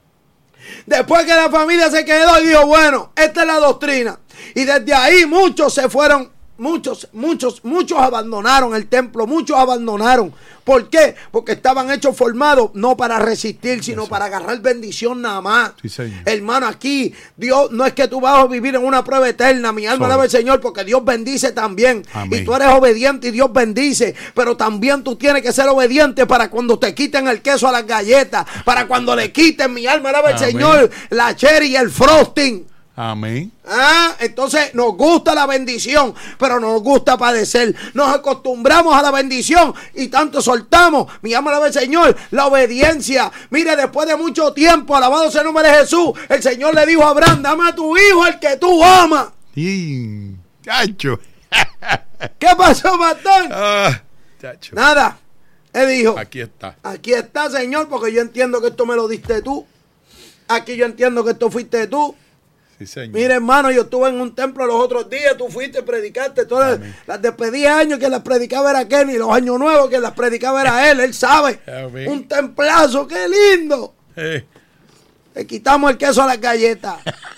Después que la familia se quedó y dijo, bueno, esta es la doctrina. Y desde ahí muchos se fueron. Muchos, muchos, muchos abandonaron el templo, muchos abandonaron. ¿Por qué? Porque estaban hechos formados no para resistir, sino Eso. para agarrar bendición nada más. Sí, hermano, aquí Dios no es que tú vas a vivir en una prueba eterna. Mi alma alaba al Señor, porque Dios bendice también. Amén. Y tú eres obediente y Dios bendice. Pero también tú tienes que ser obediente para cuando te quiten el queso a las galletas, para cuando le quiten, mi alma alaba al Señor, la cherry y el frosting. Amén. Ah, entonces nos gusta la bendición, pero nos gusta padecer. Nos acostumbramos a la bendición y tanto soltamos, mi alma alaba al Señor, la obediencia. Mire, después de mucho tiempo, alabado sea el nombre de Jesús, el Señor le dijo a Abraham, dame a tu hijo el que tú amas. Sí, chacho. ¿Qué pasó, pastor? Ah, chacho. Nada. Él dijo, aquí está. Aquí está, Señor, porque yo entiendo que esto me lo diste tú. Aquí yo entiendo que esto fuiste tú. Sí, mira, hermano, yo estuve en un templo los otros días, tú fuiste, predicaste todas Amén. las despedidas años que las predicaba era Kenny, los años nuevos que las predicaba era él, él sabe. Amén. Un templazo, qué lindo. Eh. Le quitamos el queso a las galletas.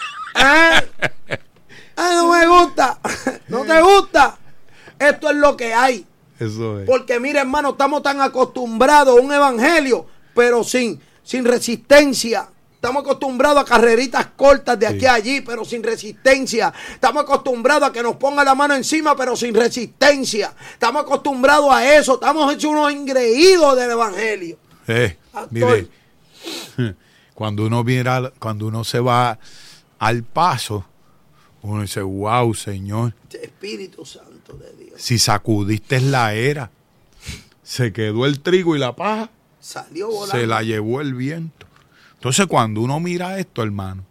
¿Eh? Ay, no me gusta. No te gusta. Esto es lo que hay. Eso es. Porque mira, hermano, estamos tan acostumbrados a un evangelio, pero sin, sin resistencia. Estamos acostumbrados a carreritas cortas de aquí sí. a allí, pero sin resistencia. Estamos acostumbrados a que nos ponga la mano encima, pero sin resistencia. Estamos acostumbrados a eso. Estamos hechos unos engreídos del evangelio. Eh, mire, cuando uno mira, cuando uno se va al paso, uno dice, wow, Señor. Espíritu Santo de Dios. Si sacudiste la era, se quedó el trigo y la paja. Salió volando. Se la llevó el viento. Entonces, cuando uno mira esto, hermano,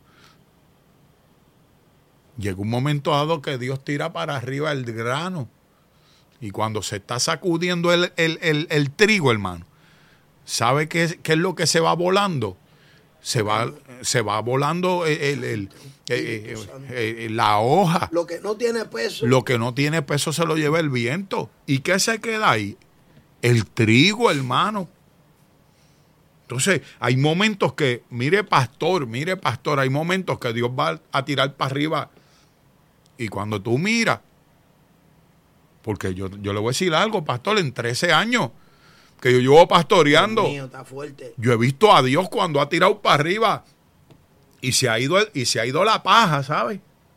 llega un momento dado que Dios tira para arriba el grano. Y cuando se está sacudiendo el, el, el, el trigo, hermano, ¿sabe qué, qué es lo que se va volando? Se va, se va volando el, el, el, el, el, el, la hoja. Lo que no tiene peso. Lo que no tiene peso se lo lleva el viento. ¿Y qué se queda ahí? El trigo, hermano. Entonces, hay momentos que, mire pastor, mire pastor, hay momentos que Dios va a tirar para arriba. Y cuando tú miras, porque yo, yo le voy a decir algo, pastor, en trece años que yo llevo pastoreando, Dios mío, está fuerte. Yo he visto a Dios cuando ha tirado para arriba y se ha ido, y se ha ido la paja, ¿sabes?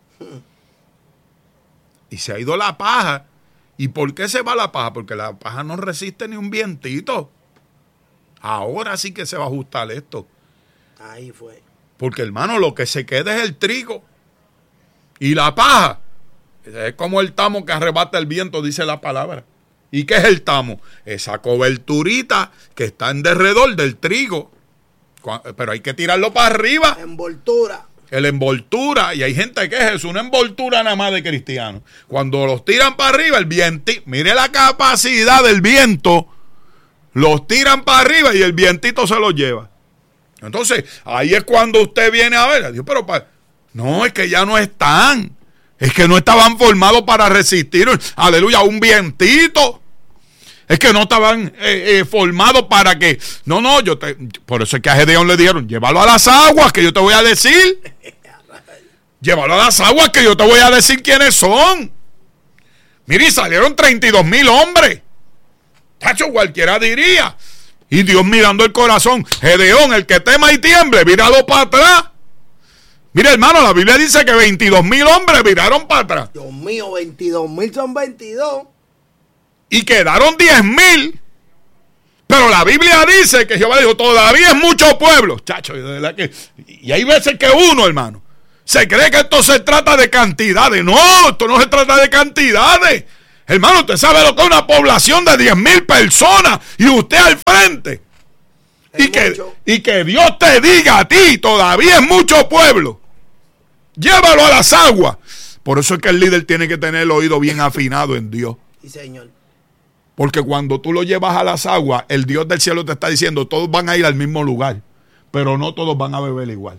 Y se ha ido la paja. ¿Y por qué se va la paja? Porque la paja no resiste ni un vientito. Ahora sí que se va a ajustar esto. Ahí fue. Porque, hermano, lo que se queda es el trigo. Y la paja es como el tamo que arrebata el viento, dice la palabra. ¿Y qué es el tamo? Esa coberturita que está en derredor del trigo. Pero hay que tirarlo para arriba. Envoltura. El envoltura. Y hay gente que es una envoltura nada más de cristianos. Cuando los tiran para arriba, el viento. Mire la capacidad del viento. Los tiran para arriba y el vientito se los lleva. Entonces, ahí es cuando usted viene a ver. Dios, pero pa... no, es que ya no están. Es que no estaban formados para resistir, aleluya, un vientito. Es que no estaban eh, eh, formados para que... No, no, yo te... Por eso es que a Gedeón le dijeron, llévalo a las aguas que yo te voy a decir. Llévalo a las aguas que yo te voy a decir quiénes son. Mire, salieron treinta y dos mil hombres. Tacho, cualquiera diría. Y Dios mirando el corazón. Gedeón, el que tema y tiemble, míralo para atrás. Mira, hermano, la Biblia dice que veintidós mil hombres viraron para atrás. Dios mío, veintidós mil son veintidós. Y quedaron diez mil. Pero la Biblia dice que Jehová dijo, todavía es mucho pueblo. Chacho, de verdad que... Y hay veces que uno, hermano, se cree que esto se trata de cantidades. No, esto no se trata de cantidades. Hermano, usted sabe lo que es una población de diez mil personas y usted al frente. Y que, y que Dios te diga a ti, todavía es mucho pueblo. Llévalo a las aguas. Por eso es que el líder tiene que tener el oído bien afinado en Dios. Sí, señor. Porque cuando tú lo llevas a las aguas, el Dios del cielo te está diciendo, todos van a ir al mismo lugar, pero no todos van a beber igual.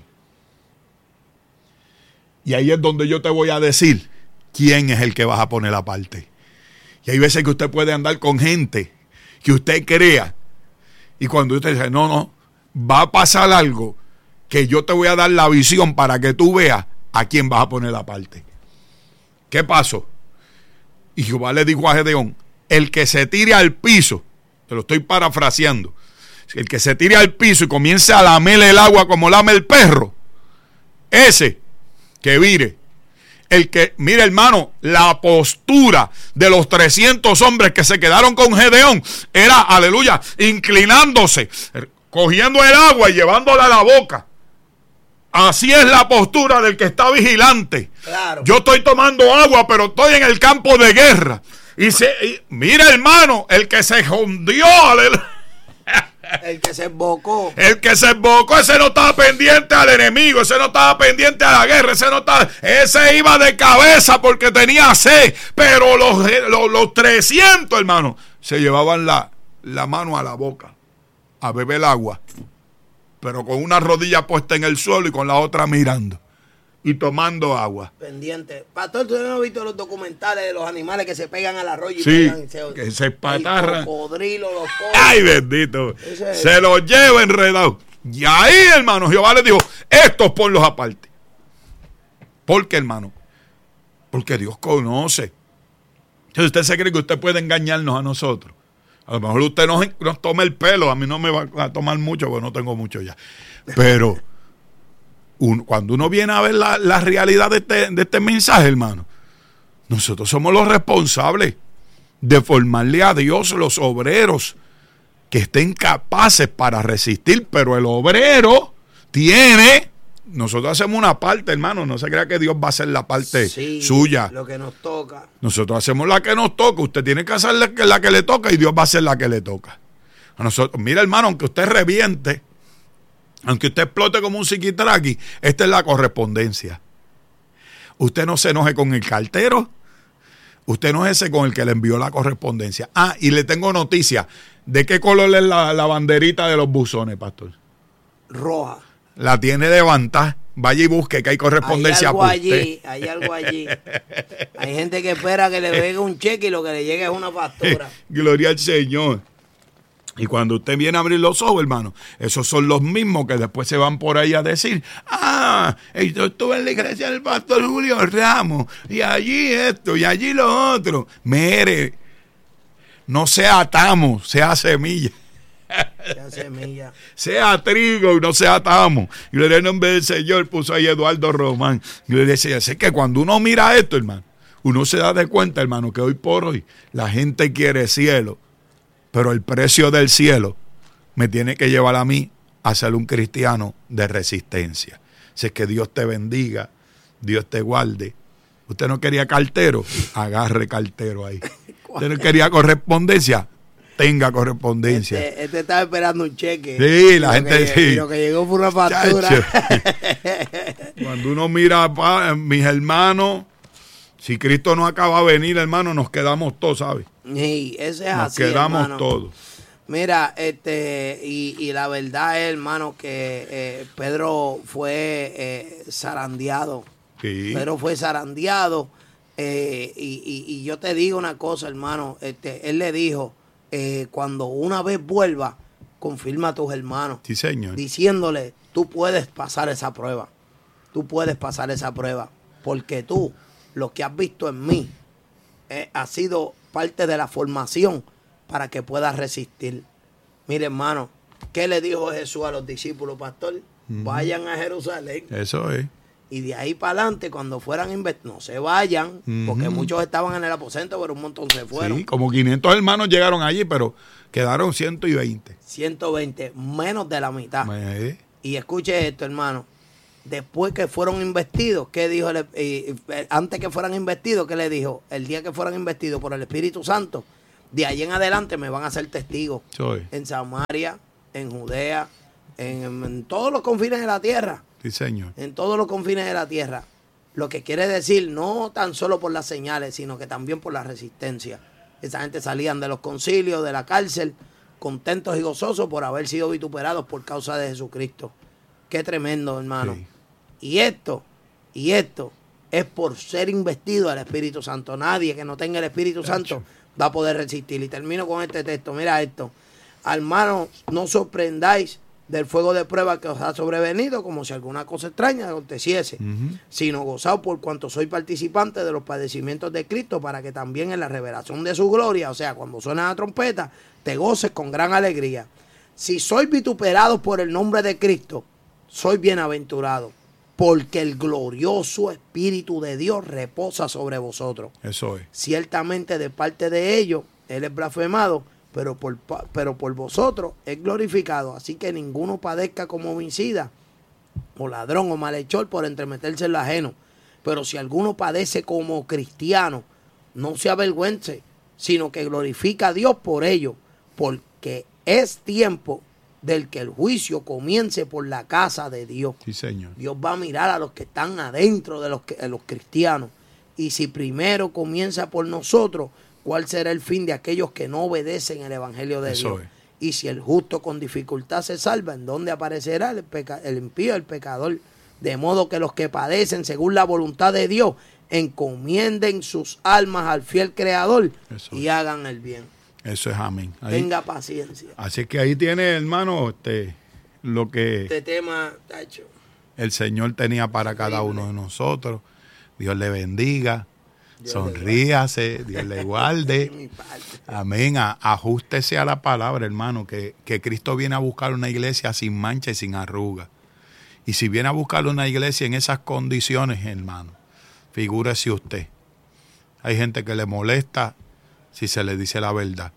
Y ahí es donde yo te voy a decir quién es el que vas a poner aparte. Y hay veces que usted puede andar con gente que usted crea, y cuando usted dice, no, no, va a pasar algo, que yo te voy a dar la visión para que tú veas a quién vas a poner aparte. ¿Qué pasó? Y Jehová le dijo a Gedeón, el que se tire al piso, te lo estoy parafraseando, el que se tire al piso y comience a lamer el agua como lame el perro, ese que vire. El que, mire hermano, la postura de los trescientos hombres que se quedaron con Gedeón era, aleluya, inclinándose, cogiendo el agua y llevándola a la boca. Así es la postura del que está vigilante. Claro. Yo estoy tomando agua, pero estoy en el campo de guerra. Y, se, y mira hermano, el que se hundió, aleluya. El que se embocó. El que se embocó, ese no estaba pendiente al enemigo, ese no estaba pendiente a la guerra, ese no estaba, ese iba de cabeza porque tenía sed. Pero los, los, los trescientos, hermano, se llevaban la, la mano a la boca a beber agua, pero con una rodilla puesta en el suelo y con la otra mirando y tomando agua. Pendiente. Pastor, ¿tú no has visto los documentales de los animales que se pegan al arroyo? Y Sí, pegan, y se, que se espatarran. El cocodrilo los coge. ¡Ay, bendito! Ese es. Se los lleva enredado. Y ahí, hermano, Jehová le dijo, estos ponlos aparte. ¿Por qué, hermano? Porque Dios conoce. Entonces usted se cree que usted puede engañarnos a nosotros. A lo mejor usted nos, nos toma el pelo, a mí no me va a tomar mucho, porque no tengo mucho ya. Pero un, cuando uno viene a ver la, la realidad de este, de este mensaje, hermano, nosotros somos los responsables de formarle a Dios los obreros que estén capaces para resistir, pero el obrero tiene, nosotros hacemos una parte, hermano, no se crea que Dios va a hacer la parte sí, suya. Lo que nos toca. Nosotros hacemos la que nos toca, usted tiene que hacer la que, la que le toca y Dios va a hacer la que le toca. A nosotros, mira hermano, aunque usted reviente, aunque usted explote como un psiquitraqui, esta es la correspondencia. Usted no se enoje con el cartero, usted no es ese con el que le envió la correspondencia. Ah, y le tengo noticia. ¿De qué color es la, la banderita de los buzones, pastor? Roja. La tiene levantada. Vaya y busque que hay correspondencia. Hay algo para allí, usted. hay algo allí. Hay gente que espera que le llegue un cheque y lo que le llegue es una factura. Gloria al Señor. Y cuando usted viene a abrir los ojos, hermano, esos son los mismos que después se van por ahí a decir, ah, yo estuve en la iglesia del pastor Julio Ramos, y allí esto, y allí lo otro. Mire, no sea tamo, sea semilla. Sea semilla. Sea trigo y no sea tamo. Gloria al nombre del Señor, puso ahí Eduardo Román. Gloria al Señor. Así que cuando uno mira esto, hermano, uno se da de cuenta, hermano, que hoy por hoy la gente quiere cielo. Pero el precio del cielo me tiene que llevar a mí a ser un cristiano de resistencia. Si es que Dios te bendiga, Dios te guarde. Usted no quería cartero, agarre cartero ahí. Usted no quería correspondencia, tenga correspondencia. Este, este estaba esperando un cheque. Sí, la gente que, sí. Y lo que llegó fue una factura. Cuando uno mira, pa, mis hermanos, si Cristo no acaba de venir, hermano, nos quedamos todos, ¿sabes? Sí, ese es Nos así, quedamos hermano. todos. Mira, este, y, y la verdad es, hermano, que eh, Pedro fue eh, zarandeado. Sí. Pedro fue zarandeado. Eh, y, y, y yo te digo una cosa, hermano. Este, él le dijo, eh, cuando una vez vuelva, confirma a tus hermanos. Sí, señor. Diciéndole, tú puedes pasar esa prueba. Tú puedes pasar esa prueba. Porque tú, lo que has visto en mí, eh, ha sido parte de la formación para que puedas resistir. Mire, hermano, ¿qué le dijo Jesús a los discípulos, pastor? Uh-huh. Vayan a Jerusalén. Eso es. Y de ahí para adelante, cuando fueran investidos, no se vayan, uh-huh. porque muchos estaban en el aposento, pero un montón se fueron. Sí, como quinientos hermanos llegaron allí, pero quedaron ciento veinte. ciento veinte, menos de la mitad. ¿Eh? Y escuche esto, hermano. Después que fueron investidos, ¿qué dijo? El, eh, antes que fueran investidos, ¿qué le dijo? El día que fueran investidos por el Espíritu Santo, de ahí en adelante me van a ser testigos. Soy. En Samaria, en Judea, en, en todos los confines de la tierra. Sí, señor. En todos los confines de la tierra. Lo que quiere decir, no tan solo por las señales, sino que también por la resistencia. Esa gente salían de los concilios, de la cárcel, contentos y gozosos por haber sido vituperados por causa de Jesucristo. Qué tremendo, hermano. Sí. Y esto, y esto es por ser investido del Espíritu Santo. Nadie que no tenga el Espíritu Santo va a poder resistir. Y termino con este texto. Mira esto. Hermanos, no sorprendáis del fuego de prueba que os ha sobrevenido, como si alguna cosa extraña aconteciese, uh-huh. sino gozaos por cuanto soy participante de los padecimientos de Cristo, para que también en la revelación de su gloria, o sea, cuando suena la trompeta, te goces con gran alegría. Si sois vituperados por el nombre de Cristo, soy bienaventurado, porque el glorioso Espíritu de Dios reposa sobre vosotros. Eso es. Ciertamente de parte de ellos, Él es blasfemado, pero por, pero por vosotros es glorificado. Así que ninguno padezca como homicida, o ladrón, o malhechor por entremeterse en lo ajeno. Pero si alguno padece como cristiano, no se avergüence, sino que glorifica a Dios por ello, porque es tiempo del que el juicio comience por la casa de Dios. Sí, señor. Dios va a mirar a los que están adentro de los, de los cristianos. Y si primero comienza por nosotros, ¿cuál será el fin de aquellos que no obedecen el evangelio de Eso Dios? Es. Y si el justo con dificultad se salva, ¿en dónde aparecerá el, peca, el impío, el pecador? De modo que los que padecen según la voluntad de Dios encomienden sus almas al fiel Creador. Eso y es. Hagan el bien. Eso es amén. Ahí, tenga paciencia. Así que ahí tiene, hermano, este, lo que este tema, tacho, el Señor tenía para terrible. Cada uno de nosotros. Dios le bendiga. Dios sonríase, le Dios le guarde. Amén. A, ajústese a la palabra, hermano, que, que Cristo viene a buscar una iglesia sin mancha y sin arruga. Y si viene a buscar una iglesia en esas condiciones, hermano, figúrese usted. Hay gente que le molesta si se le dice la verdad.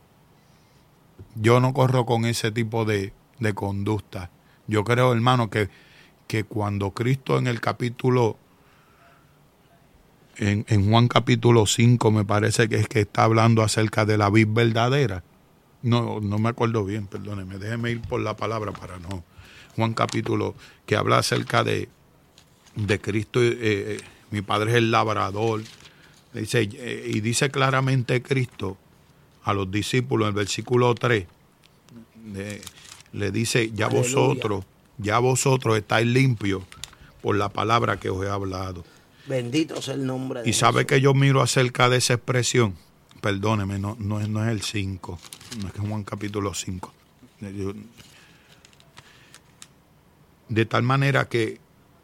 Yo no corro con ese tipo de, de conducta. Yo creo, hermano, que, que cuando Cristo en el capítulo, en, en Juan capítulo cinco, me parece que es que está hablando acerca de la vid verdadera. No, no me acuerdo bien, perdóneme, déjeme ir por la palabra para no. Juan capítulo que habla acerca de, de Cristo, eh, eh, mi padre es el labrador. Dice, eh, y dice claramente Cristo a los discípulos en el versículo tres, eh, le dice, ya Aleluya. vosotros, ya vosotros estáis limpios por la palabra que os he hablado. Bendito sea el nombre de Y Jesús. sabe que yo miro acerca de esa expresión, perdóneme, no, no, es, no es el cinco, no es que es Juan capítulo cinco. Yo, de tal manera que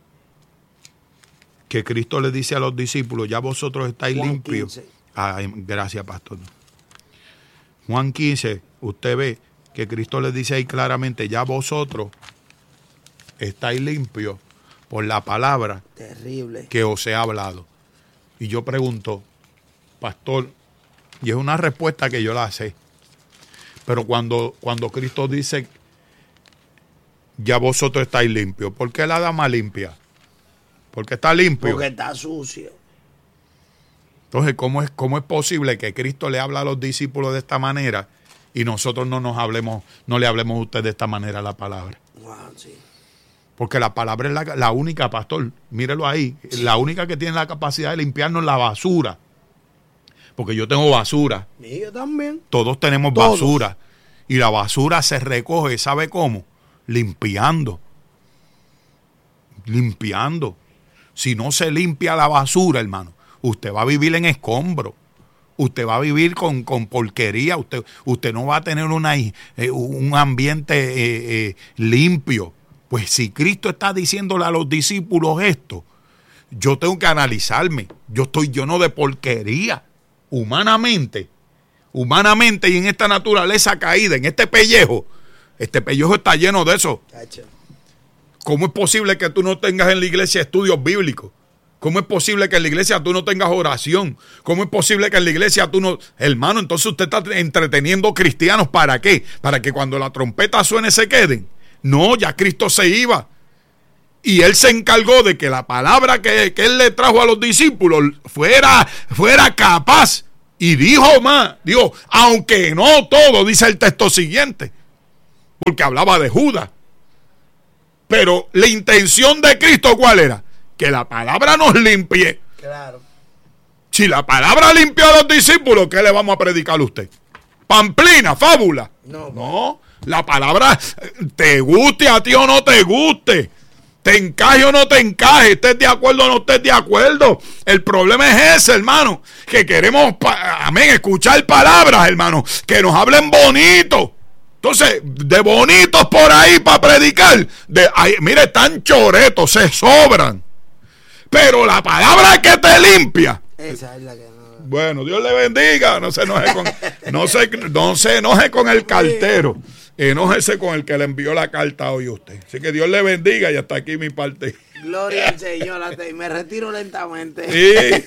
que Cristo le dice a los discípulos, ya vosotros estáis Juan limpios. Ay, gracias, pastor. Juan quince, usted ve que Cristo le dice ahí claramente, ya vosotros estáis limpios por la palabra terrible que os he hablado. Y yo pregunto, pastor, y es una respuesta que yo la sé, pero cuando, cuando Cristo dice, ya vosotros estáis limpios, ¿por qué la dama limpia? Porque está limpio. Porque está sucio. Entonces, ¿cómo es, cómo es posible que Cristo le habla a los discípulos de esta manera y nosotros no nos hablemos, no le hablemos a usted de esta manera la palabra? Wow, sí. Porque la palabra es la, la única, pastor, mírelo ahí, sí. La única que tiene la capacidad de limpiarnos la basura. Porque yo tengo basura. Y yo también. Todos tenemos Todos. basura. Y la basura se recoge, ¿sabe cómo? Limpiando. Limpiando. Si no se limpia la basura, hermano, usted va a vivir en escombro. Usted va a vivir con, con porquería. Usted, usted no va a tener una, eh, un ambiente eh, eh, limpio. Pues si Cristo está diciéndole a los discípulos esto, yo tengo que analizarme. Yo estoy lleno de porquería. Humanamente. Humanamente y en esta naturaleza caída, en este pellejo. Este pellejo está lleno de eso. ¿Cómo es posible que tú no tengas en la iglesia estudios bíblicos? ¿Cómo es posible que en la iglesia tú no tengas oración? ¿Cómo es posible que en la iglesia tú no... Hermano, entonces usted está entreteniendo cristianos. ¿Para qué? Para que cuando la trompeta suene se queden. No, ya Cristo se iba. Y Él se encargó de que la palabra que, que Él le trajo a los discípulos fuera, fuera capaz. Y dijo más, dijo, aunque no todo, dice el texto siguiente. Porque hablaba de Judas. Pero la intención de Cristo, ¿cuál era? Que la palabra nos limpie. Claro. Si la palabra limpió a los discípulos, ¿qué le vamos a predicar a usted? Pamplina, fábula. No, no, la palabra te guste a ti o no te guste, te encaje o no te encaje, estés de acuerdo o no estés de acuerdo. El problema es ese, hermano, que queremos, amén, escuchar palabras, hermano, que nos hablen bonito. Entonces, de bonitos por ahí para predicar, de ahí, mire, están choretos, se sobran. Pero la palabra que te limpia, esa es la que no... Bueno, Dios le bendiga. No se enoje con, no se, no se enoje con el cartero. Enójese con el que le envió la carta hoy a usted. Así que Dios le bendiga y hasta aquí mi parte. Gloria al Señor. Me retiro lentamente. Sí.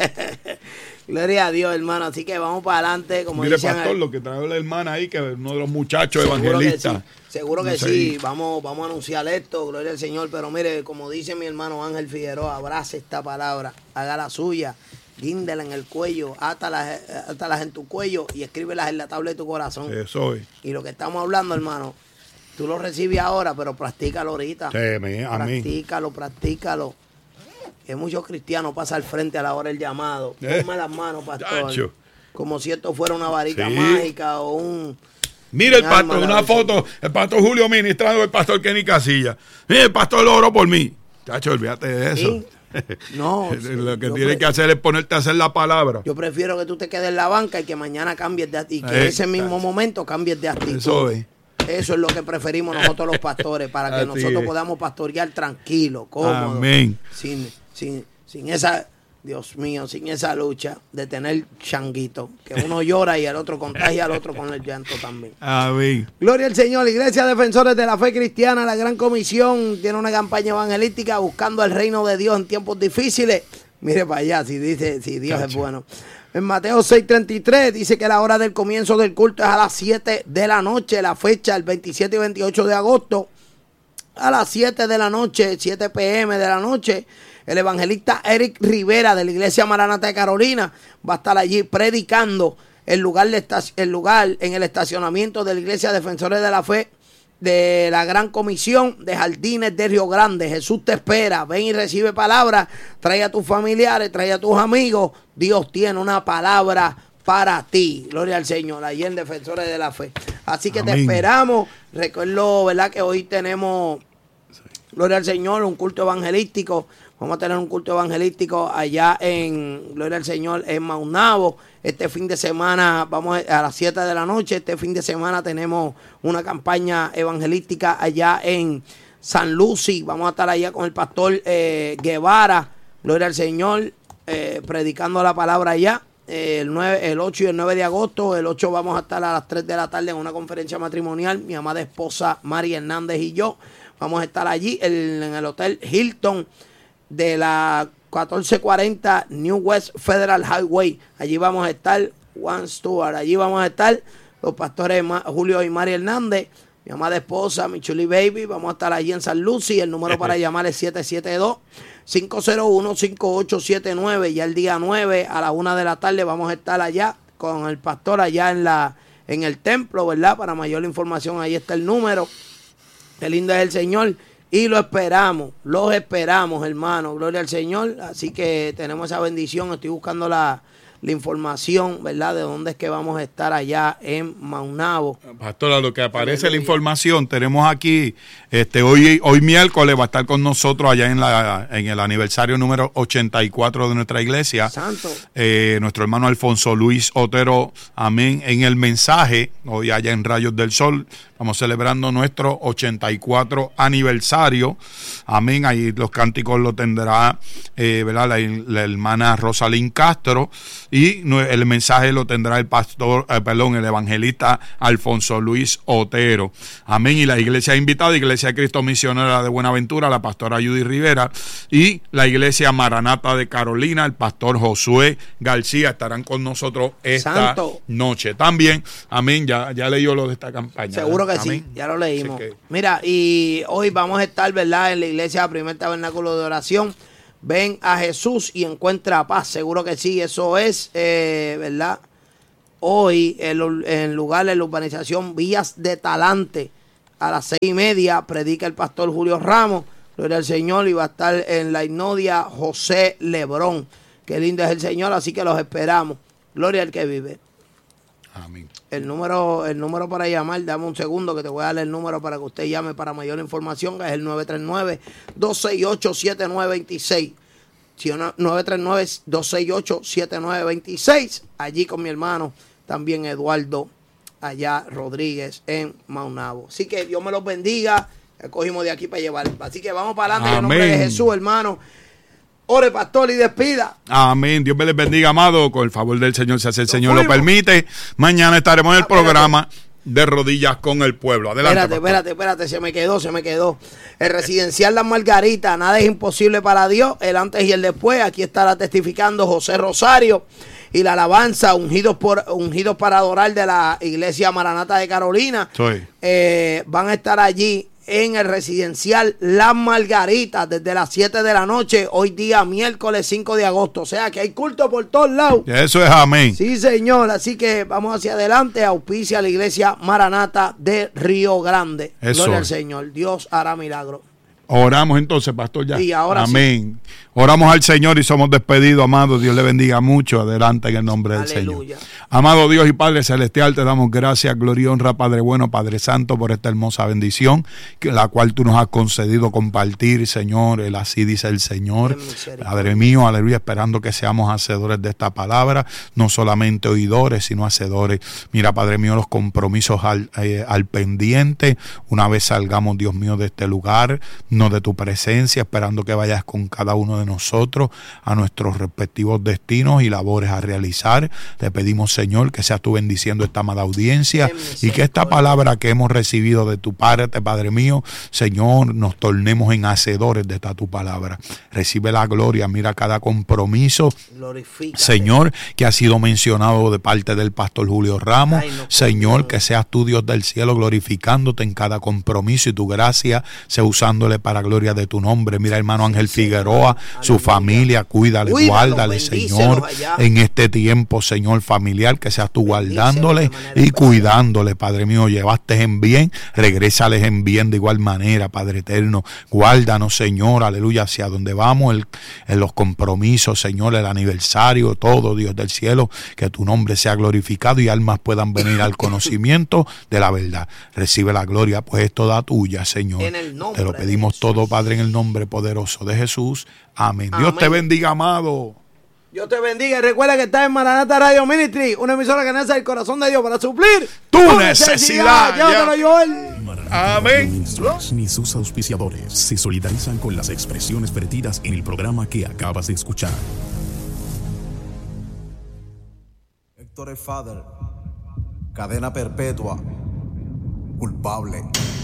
Gloria a Dios, hermano. Así que vamos para adelante. Como Mire, dicen, pastor, lo que trae la hermana ahí, que es uno de los muchachos evangelistas. Seguro que no sí, sé. sí. Vamos, vamos a anunciar esto, gloria al Señor. Pero mire, como dice mi hermano Ángel Figueroa, abrace esta palabra, haga la suya, guíndela en el cuello, átalas, átalas en tu cuello y escríbelas en la tabla de tu corazón. Eso es. Y lo que estamos hablando, hermano, tú lo recibes ahora, pero practícalo ahorita. Sí, a mí. Practícalo, practícalo. Que muchos cristianos pasan al frente a la hora del llamado. Eh. Ponme las manos, pastor. Chacho. Como si esto fuera una varita Sí. mágica o un... Mire el un pastor, arma una de foto, el pastor Julio ministrando, el pastor Kenny Casilla. Mire, el pastor lo oró por mí. Chacho, olvídate de eso. ¿Sí? No, Lo que yo tienes pre- que hacer es ponerte a hacer la palabra. Yo prefiero que tú te quedes en la banca y que mañana cambies de actitud. Y que en Eh, ese mismo chacho. momento cambies de actitud. Eso es. Eso es lo que preferimos nosotros los pastores, para que Así nosotros es. podamos pastorear tranquilo, cómodo. Amén. Sin, sin, sin esa, Dios mío, sin esa lucha de tener changuito. Que uno llora y el otro contagia al otro con el llanto también. Amén. Gloria al Señor. Iglesia Defensores de la Fe Cristiana, la Gran Comisión, tiene una campaña evangelística buscando el reino de Dios en tiempos difíciles. Mire para allá, si dice, si Dios Chacho. es bueno. En Mateo seis treinta y tres dice que la hora del comienzo del culto es a las siete de la noche. La fecha, el veintisiete y veintiocho de agosto, a las siete de la noche, siete pe eme de la noche. El evangelista Eric Rivera de la Iglesia Maranata de Carolina va a estar allí predicando el lugar, de estac- el lugar en el estacionamiento de la Iglesia Defensores de la Fe de la Gran Comisión de Jardines de Río Grande. Jesús te espera, ven y recibe palabra, trae a tus familiares, trae a tus amigos. Dios tiene una palabra para ti. Gloria al Señor, allí en Defensores de la Fe. Así que Amén. te esperamos. Recuerdo, ¿verdad?, que hoy tenemos, gloria al Señor, un culto evangelístico. Vamos a tener un culto evangelístico allá en, gloria al Señor, en Maunabo. Este fin de semana, vamos a las siete de la noche, este fin de semana tenemos una campaña evangelística allá en San Lucy. Vamos a estar allá con el pastor eh, Guevara, gloria al Señor, eh, predicando la palabra allá. Eh, el, nueve, el ocho y el nueve de agosto. El ocho vamos a estar a las tres de la tarde en una conferencia matrimonial. Mi amada esposa Mari Hernández y yo vamos a estar allí en, en el Hotel Hilton de la catorce cuarenta New West Federal Highway. Allí vamos a estar, One Stewart, allí vamos a estar los pastores Ma- Julio y Mari Hernández, mi amada esposa, mi chuli baby. Vamos a estar allí en San Lucy. El número para llamar es siete siete dos, cinco cero uno, cinco ocho siete nueve. Ya el día nueve a la una de la tarde vamos a estar allá con el pastor allá en la en el templo, ¿verdad? Para mayor información ahí está el número. Qué lindo es el Señor. Y lo esperamos, los esperamos, hermano. Gloria al Señor. Así que tenemos esa bendición. Estoy buscando la, la información, ¿verdad? De dónde es que vamos a estar allá en Maunabo. Pastora, lo que aparece la información, tenemos aquí, este, hoy, hoy miércoles va a estar con nosotros allá en la en el aniversario número ochenta y cuatro de nuestra iglesia. Santo. Eh, nuestro hermano Alfonso Luis Otero, amén, en el mensaje, hoy allá en Rayos del Sol, estamos celebrando nuestro ochenta y cuatro aniversario, amén, ahí los cánticos lo tendrá, eh, ¿verdad? La, la hermana Rosalín Castro, y el mensaje lo tendrá el pastor, eh, perdón, el evangelista Alfonso Luis Otero. Amén. Y la iglesia invitada, Iglesia de Cristo Misionera de Buenaventura, la pastora Judy Rivera, y la iglesia Maranata de Carolina, el pastor Josué García, estarán con nosotros esta Santo. noche. También, amén, ya, ya leyó lo de esta campaña. Seguro ¿verdad? que Amén. sí, ya lo leímos. Que... Mira, y hoy vamos a estar, ¿verdad?, en la iglesia Primer Tabernáculo de Oración. Ven a Jesús y encuentra paz. Seguro que sí, eso es, eh, ¿verdad? Hoy, en, en lugar de la urbanización Villas de Talante, a las seis y media, predica el pastor Julio Ramos, gloria al Señor, y va a estar en la Hipnodia José Lebrón. Qué lindo es el Señor, así que los esperamos. Gloria al que vive. Amén. El número, el número para llamar, dame un segundo que te voy a dar el número para que usted llame para mayor información, que es el nueve tres nueve, dos seis ocho, siete nueve dos seis. nueve tres nueve, dos seis ocho, siete nueve dos seis. Allí con mi hermano, también Eduardo allá Rodríguez en Maunabo. Así que Dios me los bendiga. Cogimos de aquí para llevar. Así que vamos para adelante en el nombre de Jesús, hermano. Ore, pastor, y despida. Amén. Dios me les bendiga, amado. Con el favor del Señor, si así el Señor lo permite. Mañana estaremos en el ah, programa de Rodillas con el Pueblo. Adelante. Espérate, pastor. espérate, espérate. Se me quedó, se me quedó. El residencial Las Margaritas. Nada es imposible para Dios. El antes y el después. Aquí estará testificando José Rosario. Y la alabanza, ungidos por ungidos para adorar, de la iglesia Maranata de Carolina. Sí. Eh, van a estar allí en el residencial Las Margaritas desde las siete de la noche, hoy día miércoles cinco de agosto. O sea que hay culto por todos lados. Eso es amén. Sí, señor. Así que vamos hacia adelante. Auspicia la iglesia Maranata de Río Grande. Eso. Gloria al Señor. Dios hará milagro. Oramos entonces, pastor, ya. Y ahora amén. Sí. Oramos al Señor y somos despedidos, amado. Dios le bendiga mucho. Adelante en el nombre del Aleluya. Señor. Amado Dios y Padre Celestial, te damos gracias, gloria y honra, Padre bueno, Padre Santo, por esta hermosa bendición, que la cual tú nos has concedido compartir, Señor. El así dice el Señor. Padre mío, aleluya, esperando que seamos hacedores de esta palabra, no solamente oidores, sino hacedores. Mira, Padre mío, los compromisos al, eh, al pendiente, una vez salgamos, Dios mío, de este lugar, no de tu presencia, esperando que vayas con cada uno de nosotros a nuestros respectivos destinos y labores a realizar. Te pedimos, Señor, que seas tú bendiciendo esta amada audiencia y que esta palabra que hemos recibido de tu parte, Padre mío, Señor, nos tornemos en hacedores de esta tu palabra. Recibe la gloria, mira cada compromiso, glorifícate, Señor, que ha sido mencionado de parte del pastor Julio Ramos. Ay, no, Señor, que seas tú, Dios del cielo, glorificándote en cada compromiso y tu gracia sea usándole para gloria de tu nombre. Mira, hermano Ángel sí, Figueroa, su aleluya. Familia, cuídale, cuídalo, guárdale, Señor, allá. En este tiempo, Señor, familiar, que seas tú guardándole y cuidándole, Padre mío, llevaste en bien, regrésales en bien de igual manera, Padre eterno, guárdanos, Señor, aleluya, hacia donde vamos, el, en los compromisos, Señor, el aniversario, todo, Dios del cielo, que tu nombre sea glorificado y almas puedan venir al conocimiento de la verdad. Recibe la gloria, pues es toda tuya, Señor. Te lo pedimos todo, Padre, en el nombre poderoso de Jesús. Amén. Amén. Dios te bendiga, amado. Dios te bendiga y recuerda que estás en Maranata Radio Ministry, una emisora que nace del corazón de Dios para suplir tu, tu necesidad. necesidad. Amén. Ni sus auspiciadores se solidarizan con las expresiones vertidas en el programa que acabas de escuchar. Héctor el Father, cadena perpetua, culpable.